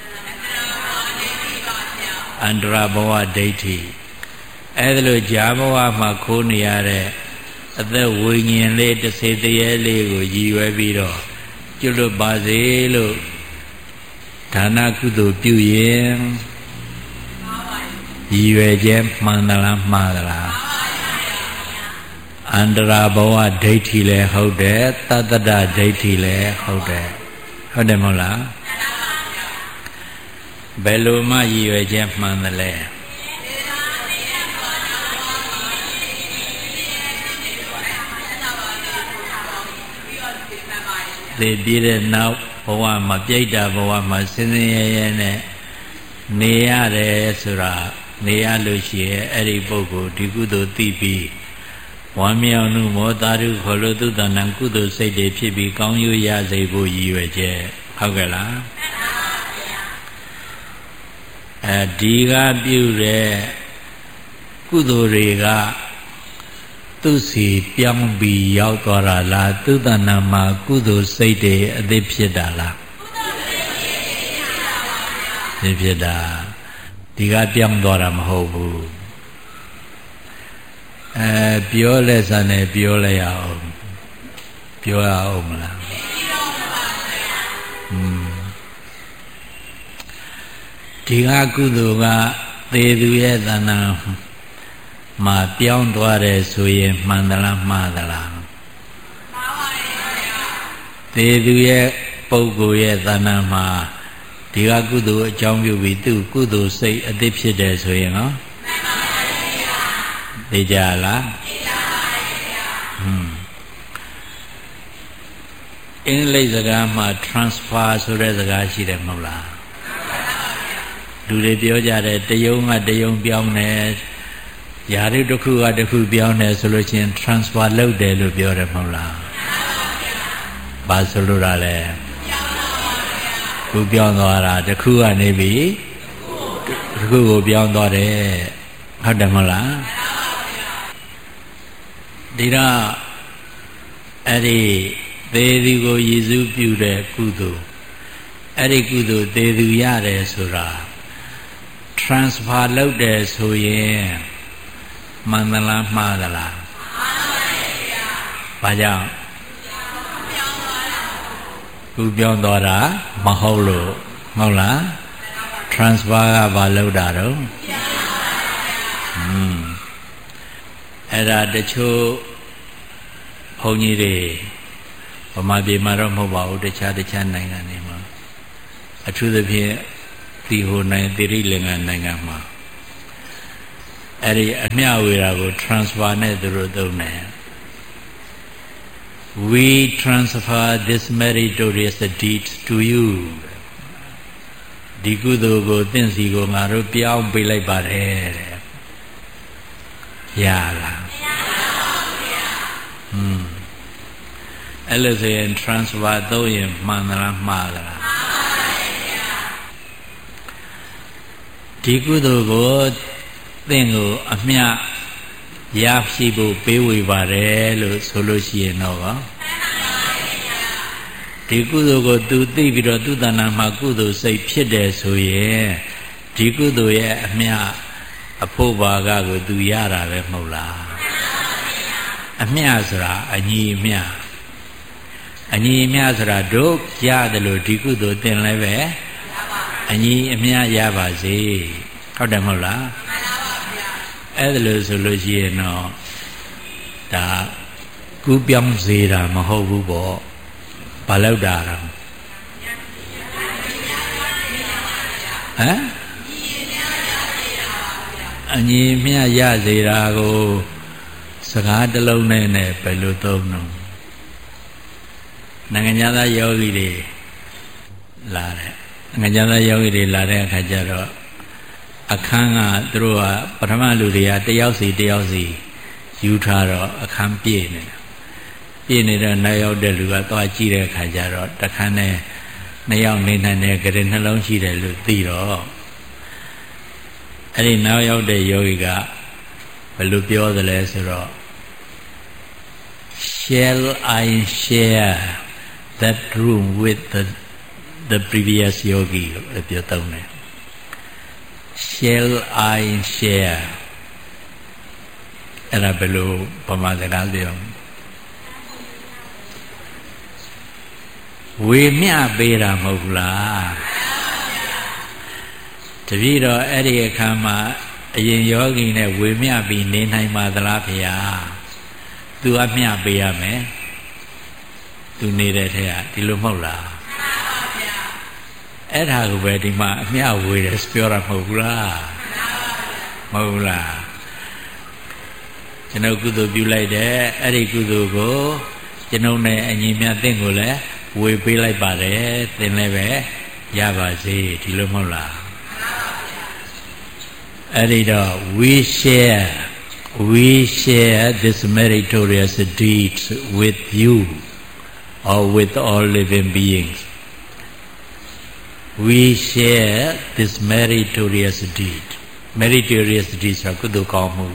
အန္တရာဘဝဒိဋ္ဌိအဲ့ဒါလို့ဈာဘဝမှာခိုးနေရတဲ့အသက်ဝိညာဉ်လေးတစ်စေတရေလေးကိုရည်ရွယ်ပြီးတော့ကျွတ်ပါစေလို့ဒါနကုသိုလ်ပြုရင်ရည်ရွယ်ချက်မှန်သလားမှားသလားအန္တရာဘဝဒိဋ္ဌိလည်းဟုတ်တယ်တတ္တဒဒိဋ္ဌိလည်းဟုတ်တယ်ဟုတ်တယ်မဟုတ်လားဘယ်လိုမှရည်ရွယ်ချက်မှန်သလဲသေပြီးတဲ့နောက်ဘဝမှာပြိတ္တာဘဝမှာစင်စင်ရဲရဲနဲ့နေရတယ်ဆိုတာနေရလို့ရှိရဲ့အဲ့ဒီပုဂ္ဂိုလ်ဒီကုသိုလ်သိပြီးဝမ်းမြောက်မှုမောတာရုခေါ်လို့သူတဏ္ဍကုသိုလ်စိတ်တွေဖြစ်ပြီးကောင်းကျိုးရစေဖို့ရည်ရွယ်ချက်ဟုတ်ကဲ့လားဒီကပြုတဲ့ကုသိုလ်တွေကသူစီပြောင်းပြီးရောက်သွားတာလားသူတဏ္ဍမှာကုသိုလ်စိတ်တွေအသစ်ဖြစ်တာလားဖြစ်တာဒီကပြောင်းသွားတာမဟုတ်ဘူးပြောလဲစမ်းနေပြောလဲရအောင်ပြောရအောင်မလားဒီကကုသိုလ်ကသေသူရဲ့တဏ္ဍမှာပြောင်းသွားတယ်ဆိုရင်မှန်သလားမှားသလားမှားပါရဲ့သေသူရဲ့ပုဂ္ဂိုလ်ရဲ့တဏ္ဍမှာဒီကကုသိုလ်အကြောင်းပြုပြီးသူကုသိုလ်စိတ်အသစ်ဖြစ်တယ်ဆိုရင်နော်မှန်ပါရဲ့သိကြလားသိကြပါရဲ့အင်္ဂလိပ်စကားမှာ transfer ဆိုတဲ့စကားရှိတယ်မဟုတ်လားလူတွေပြောကြတယ်တယုံကတယုံပြောင်းတယ်ယာရုတစ်ခုကတစ်ခုပြောင်းတယ်ဆိုလို့ချင်း transfer လုပ်တယ်လို့ပြောတယ်မဟုတ်လားဘာဆိုလို့တာလဲခုပြောင်းသွားတာတစ်ခုကနေပြီတစ်ခုကိုပြောင်းသွားတယ်ဟုတ်တယ်မဟုတ်လားဒီတော့အဲ့ဒီသေသူကိုရည်စူးပြုတဲ့ကုသိုလ်အဲ့ဒီကုသိုလ်သေသူရတယ်ဆိုတာ transfer လုပ်တယ်ဆိုရင်မှန်သလားမှားသလားမှန်ပါဗျာဘာကြောင့်ခုပြောင်းသွားတာမဟုတ်လို့မဟုတ်လား transfer ကဘာလို့တာတော့အဲ့ဒါတချို့ဘုန်းကြီးတွေဗမာပြည်မှာတော့မဟုတ်ပါဘူးတခြားနိုင်ငံတွေမှာအထူးသဖြင့်ဒီဟိုနိုင်ငံတိရိလင်္ကာနိုင်ငံမှာအဲ့ဒီအမျှဝေတာကို transfer နဲ့သူတို့သုံးတယ် we transfer this meritorious deed to you ဒီကုသိုလ်ကိုသင်စီကိုငါတို့ပြောင်းပေးလိုက်ပါတယ်တဲ့ရလားမရပါဘူးဗျာအဲ့လိုဆိုရင် transfer သုံးရင်မှန်သလားမှားသလားမှန်ပါတယ်ဗျာဒီကုသိုလ်ကိုသင်ကိုအမျှရရှိဖို့ပေးဝေပါတယ်လို့ဆိုလို့ရှိရင်တော့ဒီကုသိုလ်ကိုသူသိပြီးတော့သူတဏ္ဍာမှာကုသိုလ်စိတ်ဖြစ်တယ်ဆိုရင်ဒီကုသိုလ်ရဲ့အမျှအဖို့ဘာကကိုသူရတာပဲမဟုတ်လားအမျှဆိုတာအညီအမျှဆိုတာတို့ရတယ်လို့ဒီကုသိုလ်သင်လည်းပဲအညီအမျှရပါစေဟုတ်တယ်မဟုတ်လားအဲ့ဒါလို့ဆိုလို့ရှိရင်တော့ဒါကူးပြောင်းစေတာမဟုတ်ဘူးပေါ့ဘာလို့တာတော့ဟမ်အညီမြရစေတာကိုစကားတစ်လုံးနဲ့ဘယ်လိုသုံးတော့နိုင်ငံသားယောဂီတွေလာတယ်နိုင်ငံသားယောဂီတွေလာတဲ့အခါကျတော့အခန်းကသူတို့ကပထမလူတွေကတယောက်စီယူထားတော့အခန်းပြည့်နေတဲ့နောက်ရောက်တဲ့လူကသွားကြည့်တဲ့အခါကျတော့တခန်းနဲ့နှစ်ယောက်နေနိုင်တဲ့ကြရင်နှလုံးရှိတယ်လို့သိတော့အဲ့ဒီနောက်ရောက်တဲ့ယောဂီကဘယ်လိုပြောသလဲဆိုတော့ shall I share that room with the previous yogi လို့ပြောတော့တယ် shall I share အဲ့ဒါဘယ်လိုပမာစကားပြောဝေမျှပေးတာမဟုတ်လားတပည့်တော်အဲ့ဒီအခါမှာအရင်ယောဂီနဲ့ဝေမျှပြီးနေနိုင်ပါသလားဖေဟာသူအမျှပေးရမယ်သူနေတဲ့ထဲကဒီလိုမဟုတ်လားအဲ့ဒါကိုပဲဒီမှာအမျှဝေတယ်ပြောတာမဟုတ်ဘူးလားမဟုတ်လားကျွန်တော်ကုသိုလ်ပြုလိုက်တယ်အဲ့ဒီကုသိုလ်ကိုကျွန်ုပ်နဲ့အညီမြတ်သင်ကိုလည်းဝေပေးလိုက်ပါတယ်သင်လည်းပဲရပါစေဒီလိုမဟုတ်လားအဲ့ဒီတော့ we share this meritorious deed with you or with all living beings we share this meritorious deed ဆိုကုသိုလ်ကောင်းမှု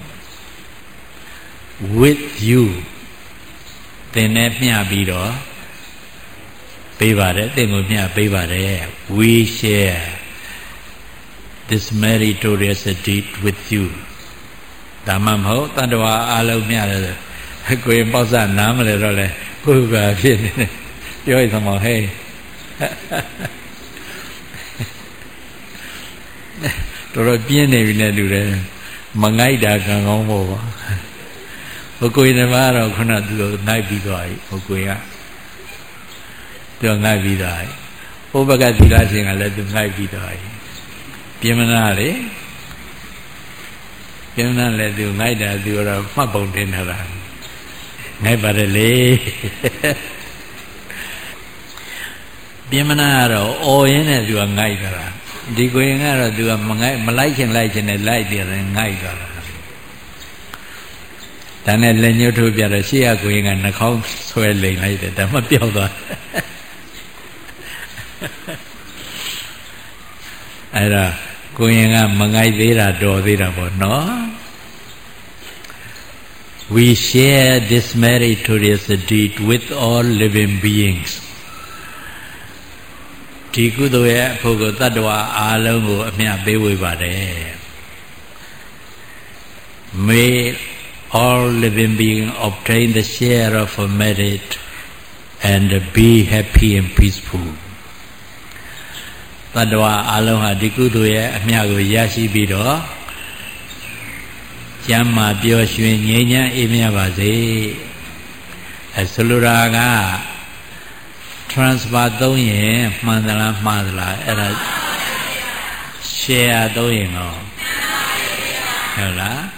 with you သင်နဲ့မျှပြီးတော့ပေးပါတယ်သင်ကိုမျှပေးပါတယ် we share this meritorious deed with you ဒါမှမဟုတ်တတ္တဝါအလုံးမျှတယ်ကိုရင်ပေါ့စနားမလဲတော့လေကိုယ်ကဖြစ်နေတယ်ပြောရသမောဟဲ့တော်ပြင်းနေပြီနဲ့တူတယ်မငိုက်တာကံကောင်းဖို့ပါဟိုကိုရင်ကတော့ခုနသူငိုက်ပြီးသွားပြီဟိုကိုရင်ကသူငိုက်ပြီးသွားပြီဥပကသီလရှင်ကလည်းသူငိုက်ပြီးသွားပြီပြင်းမနာလေပြင်းမနာလည်းသူငိုက်တာသူတော့မှတ်ပုံတင်ထားတာငိုက်ပါတယ်လေပြင်းမနာကတော့အော်ရင်းနဲ့သူကငိုက်တာဒီကိုရင်ကတော့သူကမလိုက်ချင်နဲ့လိုက်တယ်ငိုက်သွားတာဒါနဲ့လက်ညှိုးထိုးပြတော့ရှေ့ကကိုရင်ကနှာခေါင်းဆွဲလိမ်လိုက်တယ်ဒါမှပြောက်သွားအဲ့ဒါကိုရင်ကမငိုက်သေးတာတော်သေးတာပေါ့နော် we share this meritorious deed with all living beings ဒီကုသိုလ်ရဲ့အဖို့ကိုတတ္တဝါအားလုံးကိုအမျှပေးဝေပါတယ် may all living beings obtain the share of merit and be happy and peaceful တတ္တဝါအလုံးဟာဒီကုသိုလ်ရဲ့အမြတ်ကိုရရှိပြီးတော့ကျမ်းမာပျော်ရွှင်ငြိမ်းချမ်းအေးမြပါစေဆိုလိုတာက transfer သုံးရင်မှန်သလားမှားသလားအဲ့ဒါ share သုံးရင်တော့ဟုတ်လား